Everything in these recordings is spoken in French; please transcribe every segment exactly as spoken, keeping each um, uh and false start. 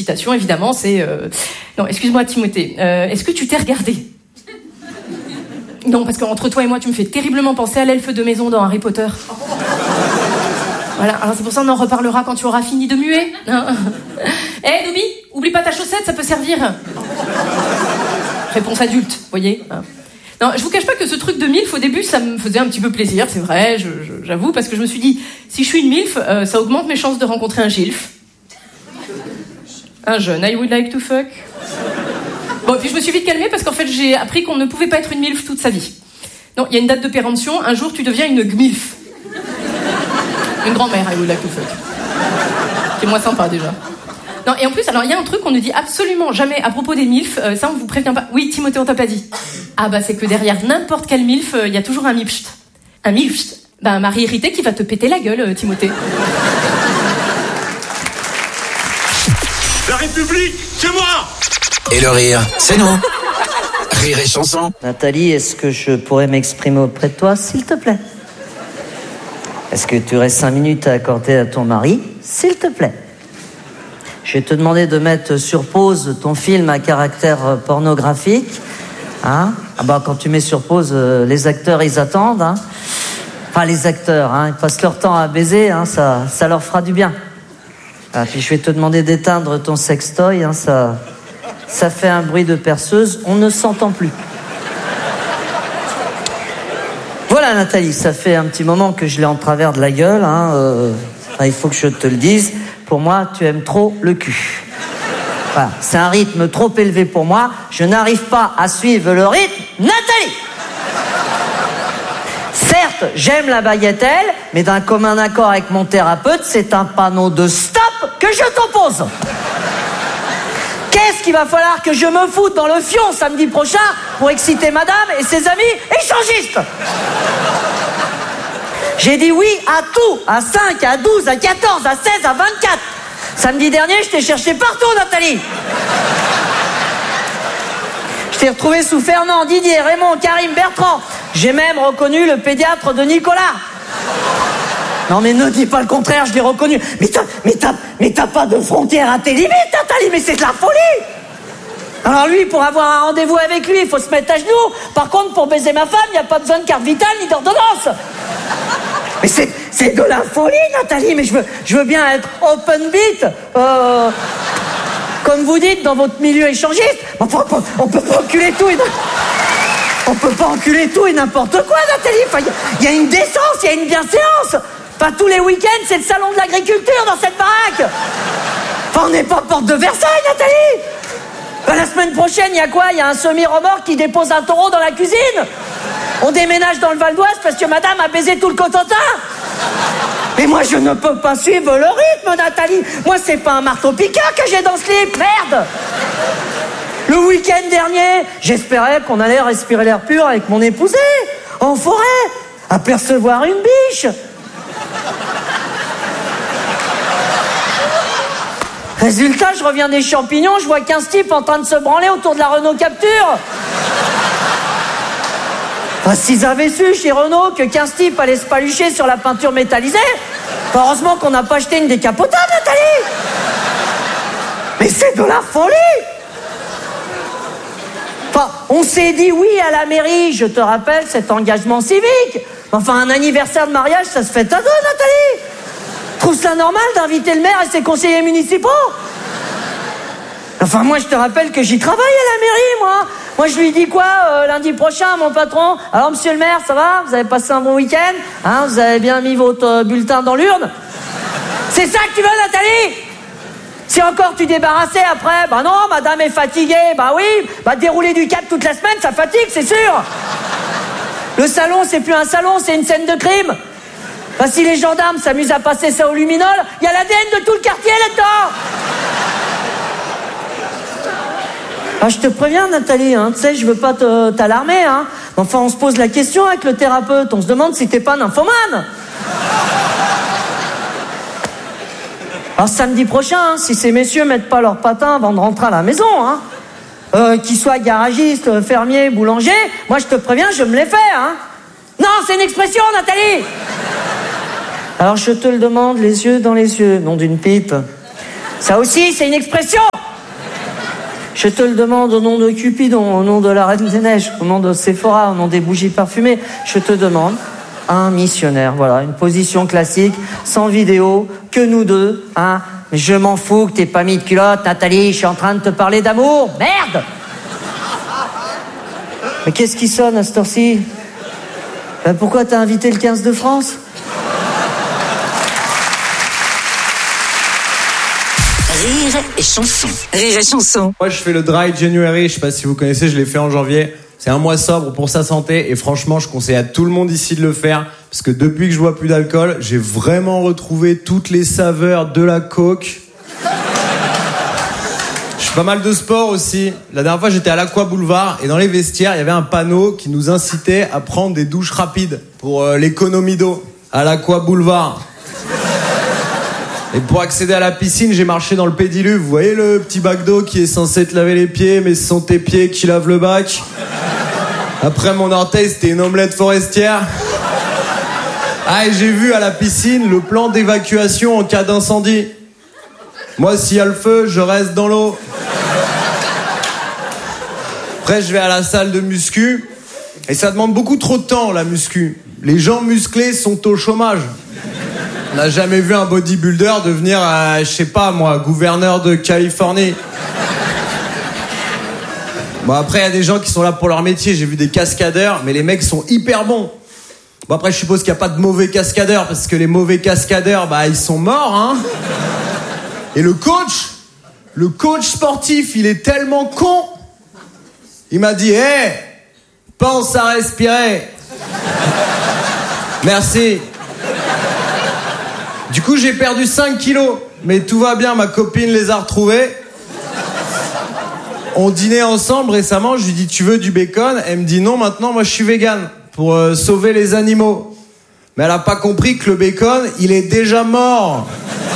citation, évidemment, c'est... Euh... Non, excuse-moi, Timothée. Euh, est-ce que tu t'es regardé ? Non, parce qu'entre toi et moi, tu me fais terriblement penser à l'elfe de maison dans Harry Potter. Voilà, alors c'est pour ça qu'on en reparlera quand tu auras fini de muer. Eh, hey, Dobby, oublie pas ta chaussette, ça peut servir. Réponse adulte, vous voyez. Non, je vous cache pas que ce truc de milf, au début, ça me faisait un petit peu plaisir, c'est vrai, je, je, j'avoue, parce que je me suis dit, si je suis une milf, euh, ça augmente mes chances de rencontrer un gilf. Un jeune, I would like to fuck. Bon, puis je me suis vite calmée parce qu'en fait, j'ai appris qu'on ne pouvait pas être une milf toute sa vie. Non, il y a une date de péremption, un jour, tu deviens une gmilf. Une grand-mère, I would like to fuck. C'est moins sympa, déjà. Non, et en plus, alors, il y a un truc qu'on ne dit absolument jamais à propos des milfs, euh, ça, on vous prévient pas. Oui, Timothée, on t'a pas dit. Ah, bah, c'est que derrière n'importe quel milf, il euh, y a toujours un milfst. Un milfst. Bah, un mari irrité qui va te péter la gueule, euh, Timothée. La République, c'est moi! Et le rire, c'est nous. Rire et chanson. Nathalie, est-ce que je pourrais m'exprimer auprès de toi, s'il te plaît? Est-ce que tu aurais cinq minutes à accorder à ton mari, s'il te plaît? Je vais te demander de mettre sur pause ton film à caractère pornographique. Hein? Ah bah, quand tu mets sur pause, euh, les acteurs, ils attendent. Hein? Enfin, les acteurs, hein, ils passent leur temps à baiser, hein, ça, ça leur fera du bien. Ah, puis je vais te demander d'éteindre ton sextoy, hein, ça, ça fait un bruit de perceuse, on ne s'entend plus. Voilà, Nathalie, ça fait un petit moment que je l'ai en travers de la gueule. Hein, euh, il faut que je te le dise. Pour moi, tu aimes trop le cul. Voilà, c'est un rythme trop élevé pour moi. Je n'arrive pas à suivre le rythme. Nathalie! Certes, j'aime la bagatelle, mais d'un commun accord avec mon thérapeute, c'est un panneau de stop que je t'oppose. Qu'est-ce qu'il va falloir que je me foute dans le fion samedi prochain pour exciter madame et ses amis échangistes? J'ai dit oui à tout, à cinq, à douze, à quatorze, à seize, à vingt-quatre. Samedi dernier, je t'ai cherché partout, Nathalie. Je t'ai retrouvé sous Fernand, Didier, Raymond, Karim, Bertrand. J'ai même reconnu le pédiatre de Nicolas. Non mais ne dis pas le contraire, je l'ai reconnu. Mais t'as, mais t'as, mais t'as pas de frontières à tes limites, Nathalie, mais c'est de la folie. Alors lui, pour avoir un rendez-vous avec lui, il faut se mettre à genoux. Par contre, pour baiser ma femme, il n'y a pas besoin de carte vitale ni d'ordonnance. Mais c'est, c'est de la folie, Nathalie, mais je veux, je veux bien être open beat, euh, comme vous dites dans votre milieu échangiste. Enfin, on, on peut pas enculer tout et on peut pas enculer tout et n'importe quoi, Nathalie. Enfin, il y, y a une décence, il y a une bienséance. Pas tous les week-ends, c'est le salon de l'agriculture dans cette baraque. Enfin, on n'est pas porte de Versailles, Nathalie. Ben, la semaine prochaine, il y a quoi? Il y a un semi-remorque qui dépose un taureau dans la cuisine. On déménage dans le Val d'Oise parce que madame a baisé tout le Cotentin. Mais moi, je ne peux pas suivre le rythme, Nathalie. Moi, c'est pas un marteau-piqueur que j'ai dans ce slip, merde. Le week-end dernier, j'espérais qu'on allait respirer l'air pur avec mon épousée, en forêt, apercevoir une biche. Résultat, je reviens des champignons, je vois quinze types en train de se branler autour de la Renault Capture. Enfin, s'ils avaient su chez Renault que quinze types allaient se palucher sur la peinture métallisée, heureusement qu'on n'a pas acheté une décapotable, Nathalie. Mais c'est de la folie. Enfin, on s'est dit oui à la mairie, je te rappelle cet engagement civique. Enfin, un anniversaire de mariage, ça se fait à deux, Nathalie. Trouve ça normal d'inviter le maire et ses conseillers municipaux? Enfin, moi, je te rappelle que j'y travaille à la mairie, moi. Moi, je lui dis quoi, euh, lundi prochain, mon patron? Alors, monsieur le maire, ça va? Vous avez passé un bon week-end? Hein, vous avez bien mis votre euh, bulletin dans l'urne? C'est ça que tu veux, Nathalie? Si encore tu débarrassais après, bah non, madame est fatiguée, bah oui, bah dérouler du cap toute la semaine, ça fatigue, c'est sûr. Le salon, c'est plus un salon, c'est une scène de crime. Bah si les gendarmes s'amusent à passer ça au luminol, il y a l'A D N de tout le quartier là-dedans. Ah, je te préviens, Nathalie, hein, tu sais, je veux pas te, t'alarmer, hein. Enfin, on se pose la question avec le thérapeute, on se demande si t'es pas nymphomane. Alors samedi prochain, hein, si ces messieurs mettent pas leurs patins avant de rentrer à la maison, hein, euh, qu'ils soient garagistes, fermiers, boulangers, moi je te préviens, je me les fais, hein. Non, c'est une expression, Nathalie. Alors je te le demande, les yeux dans les yeux, nom d'une pipe. Ça aussi, c'est une expression. Je te le demande au nom de Cupidon, au nom de la Reine des Neiges, au nom de Sephora, au nom des bougies parfumées. Je te demande un missionnaire. Voilà, une position classique, sans vidéo, que nous deux, hein. Je m'en fous que t'aies pas mis de culotte, Nathalie, je suis en train de te parler d'amour. Merde! Mais qu'est-ce qui sonne à cette heure-ci? Ben pourquoi t'as invité le quinze de France? Rire et chanson. Rire et chanson. Moi, je fais le Dry January. Je sais pas si vous connaissez, je l'ai fait en janvier. C'est un mois sobre pour sa santé. Et franchement, je conseille à tout le monde ici de le faire. Parce que depuis que je bois plus d'alcool, j'ai vraiment retrouvé toutes les saveurs de la coke. Je fais pas mal de sport aussi. La dernière fois, j'étais à l'Aqua Boulevard. Et dans les vestiaires, il y avait un panneau qui nous incitait à prendre des douches rapides pour euh, l'économie d'eau. À l'Aqua Boulevard. Et pour accéder à la piscine, j'ai marché dans le pédiluve. Vous voyez le petit bac d'eau qui est censé te laver les pieds, mais ce sont tes pieds qui lavent le bac. Après mon orteil, c'était une omelette forestière. Ah, et j'ai vu à la piscine le plan d'évacuation en cas d'incendie. Moi, s'il y a le feu, je reste dans l'eau. Après, je vais à la salle de muscu. Et ça demande beaucoup trop de temps, la muscu. Les gens musclés sont au chômage. On n'a jamais vu un bodybuilder devenir, euh, je sais pas moi, gouverneur de Californie. Bon, après, il y a des gens qui sont là pour leur métier. J'ai vu des cascadeurs, mais les mecs sont hyper bons. Bon, après, je suppose qu'il n'y a pas de mauvais cascadeurs, parce que les mauvais cascadeurs, bah, ils sont morts, hein. Et le coach, le coach sportif, il est tellement con. Il m'a dit, hé, hey, pense à respirer. Merci. Du coup, j'ai perdu cinq kilos. Mais tout va bien, ma copine les a retrouvés. On dînait ensemble récemment, je lui dis, tu veux du bacon? Elle me dit, non, maintenant, moi, je suis végane. Pour euh, sauver les animaux. Mais elle a pas compris que le bacon, il est déjà mort.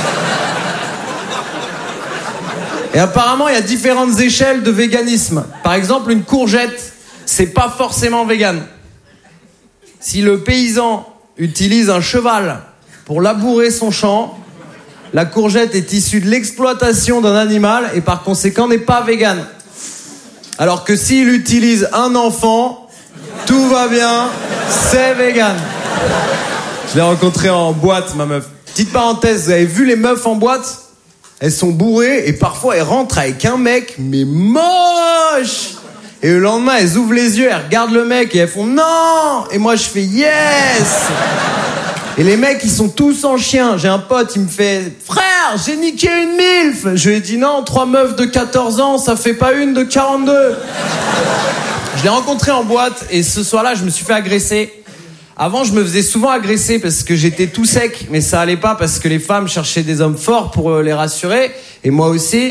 Et apparemment, il y a différentes échelles de véganisme. Par exemple, une courgette, c'est pas forcément vegan. Si le paysan utilise un cheval pour labourer son champ, la courgette est issue de l'exploitation d'un animal et par conséquent n'est pas vegan. Alors que s'il utilise un enfant, tout va bien, c'est vegan. Je l'ai rencontré en boîte, ma meuf. Petite parenthèse, vous avez vu les meufs en boîte? Elles sont bourrées et parfois elles rentrent avec un mec, mais moche. Et le lendemain, elles ouvrent les yeux, elles regardent le mec et elles font non. Et moi, je fais yes. Et les mecs, ils sont tous en chien. J'ai un pote, il me fait frère, j'ai niqué une milf. Je lui ai dit non, trois meufs de quatorze ans, ça fait pas une de quarante-deux. Je l'ai rencontré en boîte et ce soir-là, je me suis fait agresser. Avant, je me faisais souvent agresser parce que j'étais tout sec, mais ça allait pas parce que les femmes cherchaient des hommes forts pour les rassurer, et moi aussi.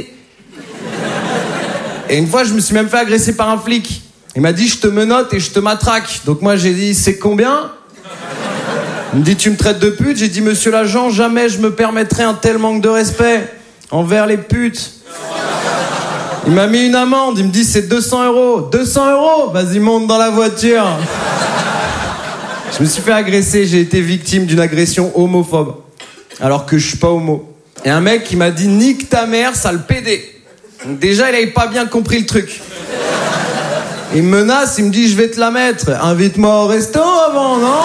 Et une fois, je me suis même fait agresser par un flic. Il m'a dit, je te menotte et je te matraque. Donc moi, j'ai dit, c'est combien? Il me dit, tu me traites de pute? J'ai dit, monsieur l'agent, jamais je me permettrai un tel manque de respect envers les putes. Il m'a mis une amende, il me dit, c'est deux cents euros. deux cents euros? Vas-y, monte dans la voiture. Je me suis fait agresser, j'ai été victime d'une agression homophobe. Alors que je suis pas homo. Et un mec qui m'a dit, nique ta mère, sale pédé. Donc déjà, il avait pas bien compris le truc. Il me menace, il me dit, je vais te la mettre. Invite-moi au resto avant, non?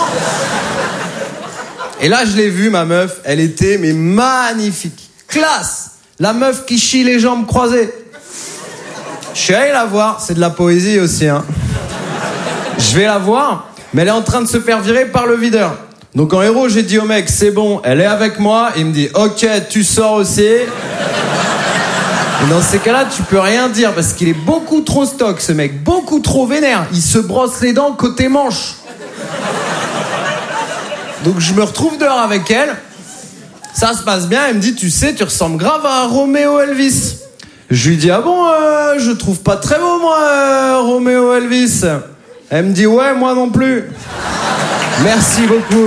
Et là, je l'ai vue, ma meuf, elle était, mais magnifique. Classe! La meuf qui chie les jambes croisées. Je suis allé la voir, c'est de la poésie aussi, hein. Je vais la voir, mais elle est en train de se faire virer par le videur. Donc en héros, j'ai dit au mec, c'est bon, elle est avec moi. Il me dit, ok, tu sors aussi. Et dans ces cas-là, tu peux rien dire parce qu'il est beaucoup trop stock, ce mec, beaucoup trop vénère. Il se brosse les dents côté manche. Donc je me retrouve dehors avec elle. Ça se passe bien, elle me dit, tu sais, tu ressembles grave à Roméo Elvis. Je lui dis, ah bon, euh, je trouve pas très beau, moi, euh, Roméo Elvis. Elle me dit, ouais, moi non plus. Merci beaucoup.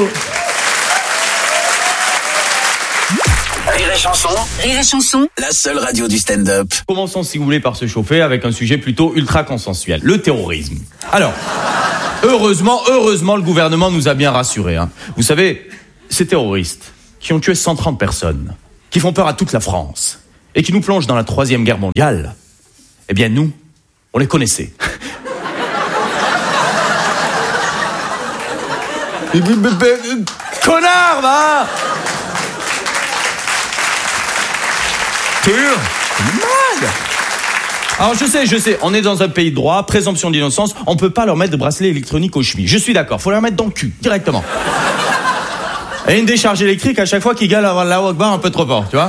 Rire et chanson. Rire et chanson. La seule radio du stand-up. Commençons, si vous voulez, par se chauffer avec un sujet plutôt ultra consensuel, le terrorisme. Alors, heureusement, heureusement, le gouvernement nous a bien rassurés. Hein. Vous savez, ces terroristes qui ont tué cent trente personnes, qui font peur à toute la France, et qui nous plongent dans la troisième guerre mondiale, eh bien nous, on les connaissait. Connard, va! Pur, malade! Alors je sais, je sais, on est dans un pays de droit, présomption d'innocence, on peut pas leur mettre de bracelet électronique aux chevilles. Je suis d'accord, faut leur mettre dans le cul, directement. Et une décharge électrique à chaque fois qu'ils gueulent avant la Akbar un peu trop fort, tu vois.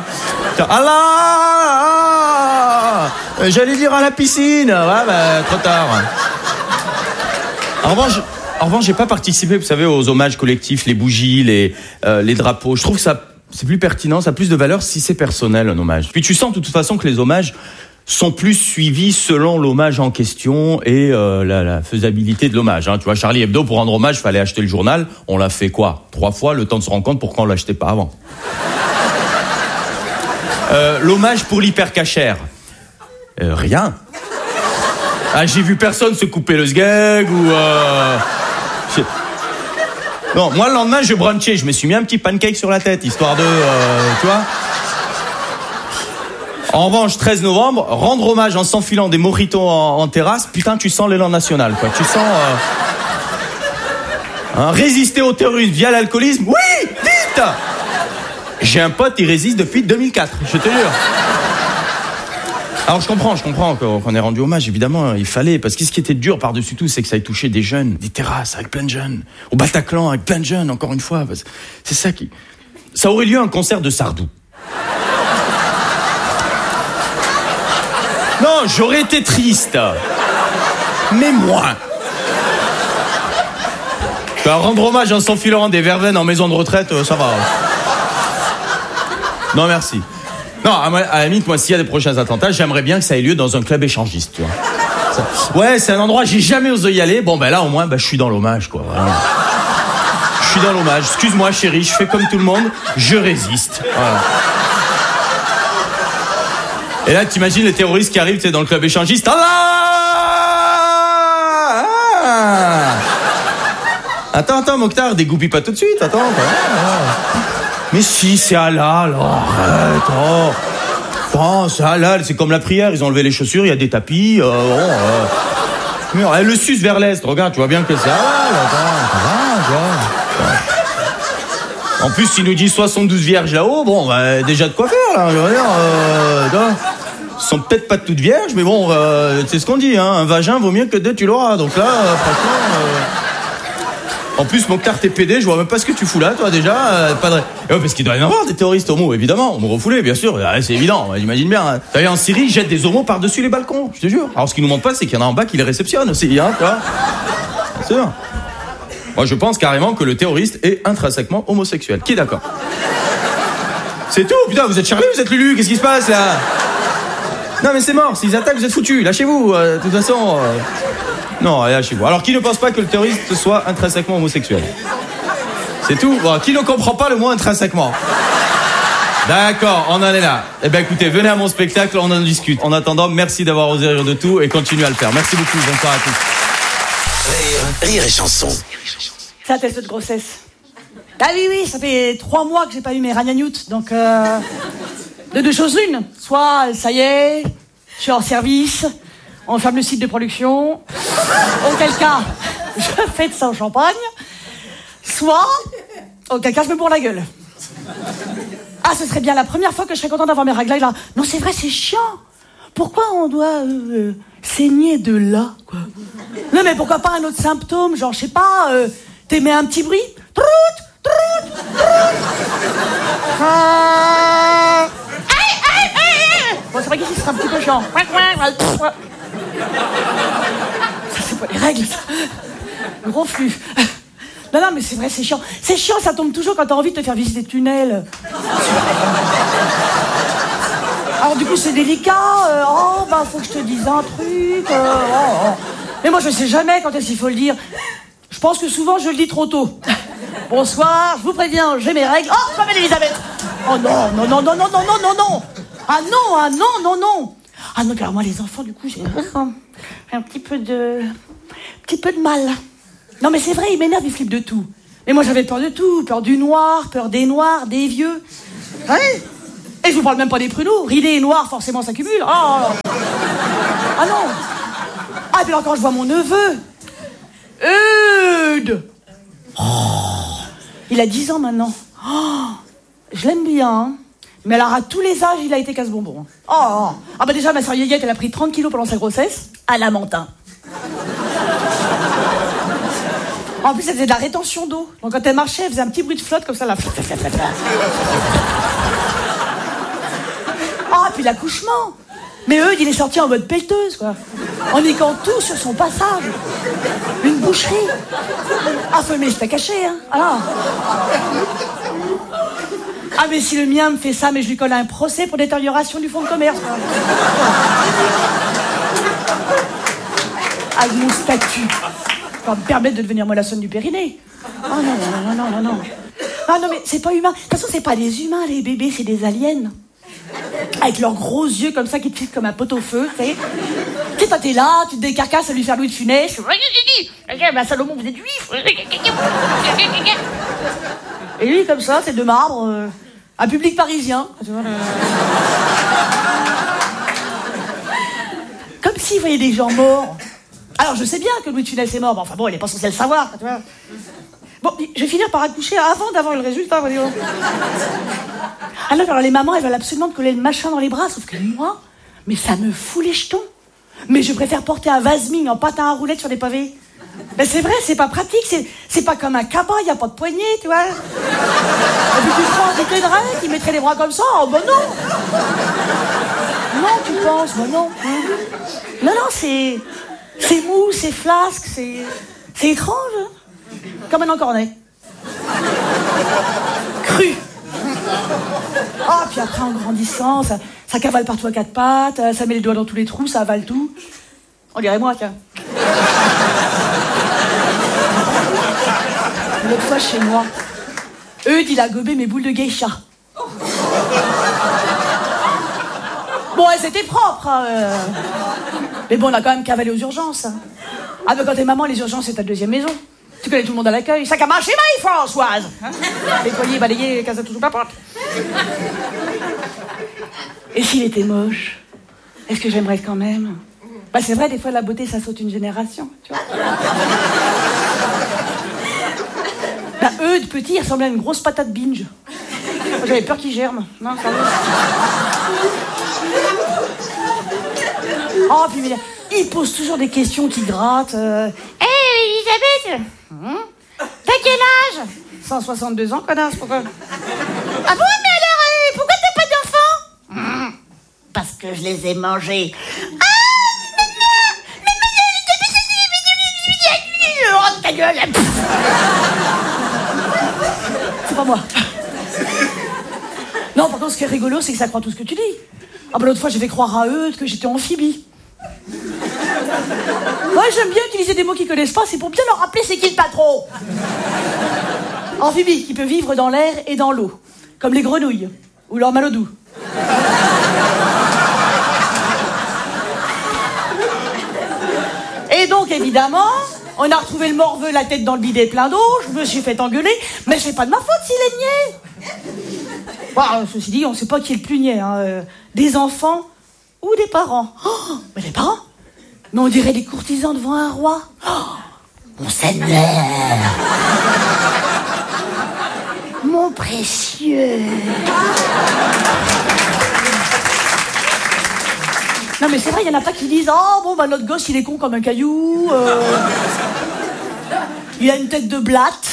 Allah, j'allais dire à la piscine, ouais, bah, trop tard. En revanche, en revanche, j'ai pas participé, vous savez, aux hommages collectifs, les bougies, les, euh, les drapeaux. Je trouve que ça, c'est plus pertinent, ça a plus de valeur si c'est personnel, un hommage. Puis tu sens de toute façon que les hommages sont plus suivis selon l'hommage en question et euh, la, la faisabilité de l'hommage. Hein. Tu vois, Charlie Hebdo, pour rendre hommage, fallait acheter le journal. On l'a fait quoi? Trois fois, le temps de se rendre compte pourquoi on l'achetait pas avant. Euh, l'hommage pour l'hypercachère. Euh, rien. Ah, j'ai vu personne se couper le sgeg ou... Euh... Non, moi le lendemain, je brunchais, je me suis mis un petit pancake sur la tête, histoire de... Euh, tu vois. En revanche, treize novembre, rendre hommage en s'enfilant des mojitos en, en terrasse, putain, tu sens l'élan national, quoi. Tu sens... Euh... Hein, résister au terrorisme via l'alcoolisme, oui, vite. J'ai un pote, il résiste depuis deux mille quatre, je te jure. Alors je comprends, je comprends qu'on ait rendu hommage, évidemment, il fallait, parce que ce qui était dur par-dessus tout, c'est que ça ait touché des jeunes, des terrasses avec plein de jeunes, au Bataclan avec plein de jeunes, encore une fois, c'est ça qui... Ça aurait lieu un concert de Sardou. Non, j'aurais été triste, mais moins. Rendre hommage en s'enfilant des verveines en maison de retraite, ça va. Non, merci. Non, à la limite, moi, s'il y a des prochains attentats, j'aimerais bien que ça ait lieu dans un club échangiste, tu vois. Ça... Ouais, c'est un endroit, j'ai jamais osé y aller. Bon, ben là, au moins, ben, je suis dans l'hommage, quoi. Voilà. Je suis dans l'hommage. Excuse-moi, chérie, je fais comme tout le monde, je résiste. Voilà. Et là, t'imagines les terroristes qui arrivent, tu sais, dans le club échangiste. Allah ah Attends, attends, Mokhtar, dégoupille pas tout de suite, attends. Ah. Mais si, c'est Allah, alors arrête, oh. Oh, c'est Allah, c'est comme la prière, ils ont enlevé les chaussures, il y a des tapis, euh, bon, euh... le sus vers l'est, regarde, tu vois bien que c'est Allah, attends, ça va, tu vois. En plus, s'il nous dit soixante-douze vierges là-haut, bon, bah, déjà de quoi faire, là, je veux dire, euh, ils sont peut-être pas toutes vierges, mais bon, euh, c'est ce qu'on dit, hein, un vagin vaut mieux que deux, tu l'auras, donc là, euh, franchement... Euh... En plus, Mokhtar, t'es pédé, je vois même pas ce que tu fous là, toi, déjà. Euh, pas de... Et ouais, parce qu'il doit y en avoir des terroristes homos, évidemment. Homo refoulés, bien sûr. Ah, c'est évident, j'imagine bien. Hein. T'as vu, en Syrie, ils jettent des homos par-dessus les balcons, je te jure. Alors, ce qui nous montre pas, c'est qu'il y en a en bas qui les réceptionnent aussi, hein, tu vois. C'est sûr. Moi, je pense carrément que le terroriste est intrinsèquement homosexuel. Qui est d'accord? C'est tout, putain, vous êtes Charlie, vous êtes Lulu, qu'est-ce qui se passe, là? Non, mais c'est mort, s'ils attaquent, vous êtes foutus, lâchez-vous, euh, de toute façon... Euh... Non, lâchez-vous. Alors, qui ne pense pas que le terroriste soit intrinsèquement homosexuel? C'est tout. Bon, qui ne comprend pas le mot intrinsèquement? D'accord, on en est là. Eh bien, écoutez, venez à mon spectacle, on en discute. En attendant, merci d'avoir osé rire de tout et continuez à le faire. Merci beaucoup, bonne soirée à tous. Rire, rire et chanson. C'est un test de grossesse. Ah oui, oui, ça fait trois mois que j'ai pas eu mes ragnagnoutes, donc euh, de deux choses l'une. Soit, ça y est, je suis en service, on ferme le site de production, auquel cas, je fais de ça au champagne, soit, auquel cas, je me bourre la gueule. Ah, ce serait bien la première fois que je serais contente d'avoir mes réglages là. Non, c'est vrai, c'est chiant. Pourquoi on doit euh, saigner de là, quoi? Non, mais pourquoi pas un autre symptôme, genre, je sais pas, euh, t'émets un petit bruit? Trout, trout, trout. Ah. Aïe, aïe, aïe. Bon, c'est vrai qu'ici, ce sera un petit peu chiant. Ça, c'est pas les règles, ça. Le gros flux. Non, non, mais c'est vrai, c'est chiant. C'est chiant, ça tombe toujours quand t'as envie de te faire visiter des tunnels. Alors, du coup, c'est délicat. Euh, oh, bah, faut que je te dise un truc. Euh, oh, oh. Mais moi, je sais jamais quand est-ce qu'il faut le dire. Je pense que souvent, je le dis trop tôt. Bonsoir, je vous préviens, j'ai mes règles. Oh, je m'appelle Elisabeth. Oh non, non, non, non, non, non, non, non, non. Ah non, ah non, non, non. Ah non, alors moi, les enfants, du coup, j'ai un petit peu de... Un petit peu de mal. Non, mais c'est vrai, ils m'énervent, ils flippent de tout. Mais moi, j'avais peur de tout. Peur du noir, peur des noirs, des vieux. Ouais. Et je vous parle même pas des pruneaux. Ridés et noirs, forcément, ça cumule. Oh, oh. Ah non. Ah, et puis encore, je vois mon neveu. Eudes. Oh. Il a dix ans maintenant. Oh. Je l'aime bien, hein. Mais alors, à tous les âges, il a été casse-bonbon. Oh, oh. Ah bah déjà, ma sœur Yéyette, elle a pris trente kilos pendant sa grossesse. À Lamentin. En plus, elle faisait de la rétention d'eau. Donc quand elle marchait, elle faisait un petit bruit de flotte comme ça, là. Ah, puis l'accouchement. Mais Eudes, il est sorti en mode pelleteuse, quoi. En niquant tout sur son passage. Une boucherie. Ah, faut aimer, c'était caché, hein. Ah. Ah, mais si le mien me fait ça, mais je lui colle un procès pour détérioration du fonds de commerce, quoi. Avec mon statut. Ça va me permettre de devenir mollassonne du Périnée. Oh non, non, non, non, non, non. Ah non, mais c'est pas humain. De toute façon, c'est pas des humains, les bébés, c'est des aliens. Avec leurs gros yeux comme ça qui te filent comme un pot-au-feu, tu sais. Tu sais, toi, t'es là, tu te décarcasses à lui faire Louis de Funès. Ben, Salomon, vous êtes juif. Et lui, comme ça, c'est de marbre. Euh, un public parisien. Comme s'il voyait des gens morts. Alors, je sais bien que Louis de Funès est mort, mais enfin bon, il est pas censé le savoir, tu vois. Bon, je vais finir par accoucher avant d'avoir le résultat, voyons. Ah non, alors les mamans, elles veulent absolument te coller le machin dans les bras, sauf que moi, mais ça me fout les jetons. Mais je préfère porter un Vasming en patin à roulettes sur des pavés. Ben c'est vrai, c'est pas pratique, c'est, c'est pas comme un cabas, y a pas de poignée, tu vois. Et puis tu prends un bouquet de reine qui mettrait les bras comme ça, oh ben non. Non, tu penses, ben non. Non, non, c'est... C'est mou, c'est flasque, c'est... C'est étrange, hein. Comme un encornet. Cru. Ah, oh, puis après, en grandissant, ça, ça cavale partout à quatre pattes, ça met les doigts dans tous les trous, ça avale tout. On dirait moi, tiens. L'autre fois, chez moi, Eudes, il a gobé mes boules de geisha. Bon, elles étaient propres, hein, euh... mais bon, on a quand même cavalé aux urgences. Hein. Ah, mais quand t'es maman, les urgences, c'est ta deuxième maison. Tu connais tout le monde à l'accueil. Ça a marché, maille, Françoise. Hein, nettoyer, balayer, casa toujours pas porte. Et s'il était moche, est-ce que j'aimerais quand même? Bah, c'est vrai, des fois, la beauté, ça saute une génération, tu vois. Bah, Eudes, petit, il ressemblait à une grosse patate binge. J'avais peur qu'il germe. Non, ça va. Oh, puis il pose toujours des questions qui grattent. Hé, euh... hey, Elisabeth, hum, t'as quel âge? cent soixante-deux ans, connasse, pourquoi? Ah bon, mais alors, euh, pourquoi t'as pas d'enfants? hum, Parce que je les ai mangés. Ah, non, non, non, oh, ta gueule. C'est pas moi. Non, par contre, ce qui est rigolo, c'est que ça croit tout ce que tu dis. Ah bah l'autre fois, j'ai fait croire à eux que j'étais amphibie. Moi, j'aime bien utiliser des mots qu'ils connaissent pas, c'est pour bien leur rappeler c'est qui le patron. Amphibie, qui peut vivre dans l'air et dans l'eau, comme les grenouilles, ou leur malodou. Et donc, évidemment, on a retrouvé le morveux, la tête dans le bidet plein d'eau, je me suis fait engueuler, mais c'est pas de ma faute s'il est niais. Bon, ceci dit, on sait pas qui est le plus niais, hein, euh, des enfants ou des parents. Oh, mais les parents? Mais on dirait des courtisans devant un roi. Oh, mon seigneur, mon précieux. Non mais c'est vrai, il y en a pas qui disent oh bon bah notre gosse il est con comme un caillou, euh, il a une tête de blatte.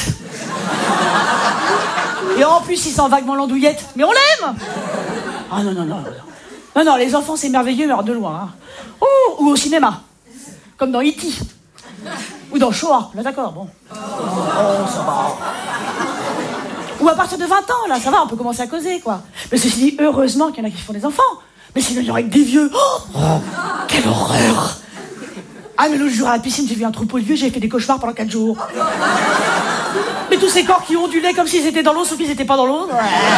Et en plus, il sent vaguement l'andouillette. Mais on l'aime! Ah non, non, non, non. Non, non, les enfants, c'est merveilleux, mais alors de loin. Hein. Oh, ou au cinéma. Comme dans E T Ou dans Shoah. Là, d'accord, bon. Oh, ça va. Ou à partir de vingt ans, là, ça va, on peut commencer à causer, quoi. Mais ceci dit, heureusement qu'il y en a qui font des enfants. Mais sinon, il y aurait que des vieux. Oh, oh, quelle horreur! Ah, mais l'autre jour à la piscine, j'ai vu un troupeau de vieux, j'ai fait des cauchemars pendant quatre jours. Mais tous ces corps qui ondulaient comme s'ils étaient dans l'eau, sauf qu'ils n'étaient pas dans l'eau.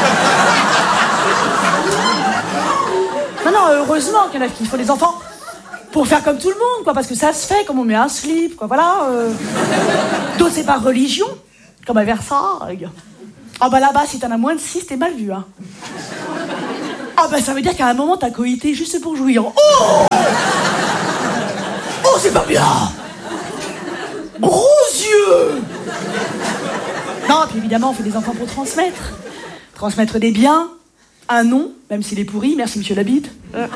Non, non, heureusement qu'il y en a qui font des enfants. Pour faire comme tout le monde, quoi, parce que ça se fait, comme on met un slip, quoi, voilà. Euh... D'autres, c'est par religion, comme à Versailles. Ah bah là-bas, si t'en as moins de six, t'es mal vu, hein. Oh, bah ça veut dire qu'à un moment, t'as coïté juste pour jouir. Oh Oh, c'est pas bien. Gros yeux. Non, puis évidemment, on fait des enfants pour transmettre. Transmettre des biens, un nom, même s'il est pourri. Merci, monsieur Labitte. Euh.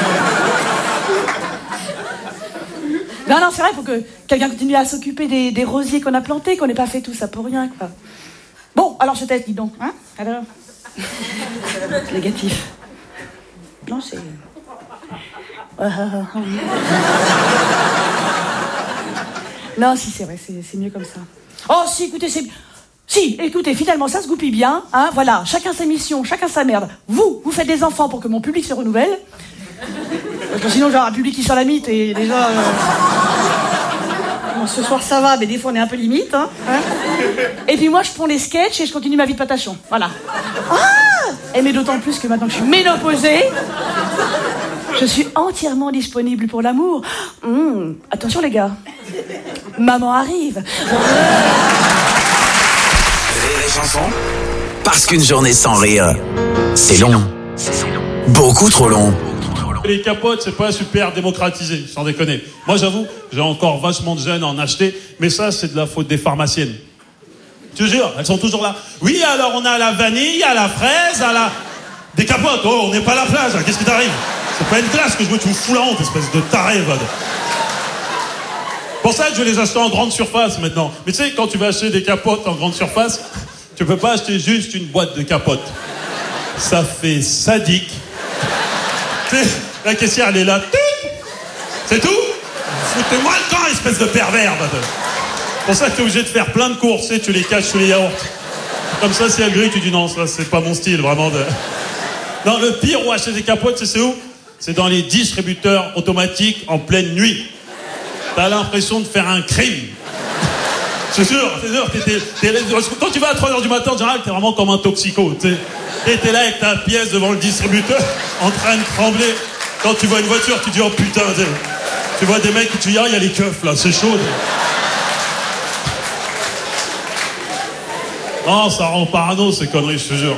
Non, non, c'est vrai, il faut que quelqu'un continue à s'occuper des, des rosiers qu'on a plantés, qu'on n'ait pas fait tout ça pour rien, quoi. Bon, alors ce test, dis donc, hein? Alors. Négatif. Non, c'est... Non, si, c'est vrai, c'est, c'est mieux comme ça. Oh, si, écoutez, c'est... Si, écoutez, finalement, ça se goupille bien, hein, voilà, chacun ses missions, chacun sa merde. Vous, vous faites des enfants pour que mon public se renouvelle. Parce que sinon, genre, un public qui sort la mythe, et déjà... Euh... Bon, ce soir, ça va, mais des fois, on est un peu limite, hein, hein. Et puis moi, je prends les sketchs et je continue ma vie de patachon, voilà. Ah! Et mais d'autant plus que maintenant que je suis ménopausée, je suis entièrement disponible pour l'amour. Mmh. Attention, les gars. Maman arrive. Rire et chanson. Parce qu'une journée sans rire, c'est long. Beaucoup trop long. Les capotes, c'est pas super démocratisé, sans déconner. Moi, j'avoue, j'ai encore vachement de jeunes à en acheter, mais ça, c'est de la faute des pharmaciennes. Tu jure, elles sont toujours là. Oui, alors on a la vanille, à la fraise, à la... Des capotes, oh, on n'est pas à la plage, hein. Qu'est-ce qui t'arrive? C'est pas une glace que je veux, tu me fous la honte, espèce de taré, va. Pour ça que je vais les acheter en grande surface, maintenant. Mais tu sais, quand tu vas acheter des capotes en grande surface, tu peux pas acheter juste une boîte de capotes. Ça fait sadique. Tu sais, la caissière, elle est là. C'est tout? Foutez-moi le camp, espèce de pervers. C'est pour ça que tu es obligé de faire plein de courses, tu sais, tu les caches sous les yaourts. Comme ça, si elle grille, tu dis non, ça, c'est pas mon style, vraiment. De... Non, le pire où acheter des capotes, c'est où? C'est dans les distributeurs automatiques en pleine nuit. T'as l'impression de faire un crime. C'est sûr, c'est sûr. T'es, t'es, t'es, quand tu vas à trois heures du matin, en général, t'es vraiment comme un toxico, tu sais. Et t'es là avec ta pièce devant le distributeur, en train de trembler. Quand tu vois une voiture, tu dis oh putain, t'sais. Tu vois des mecs et tu dis ah, il y a les keufs là, c'est chaud. Non, ça rend parano ces conneries, je te jure.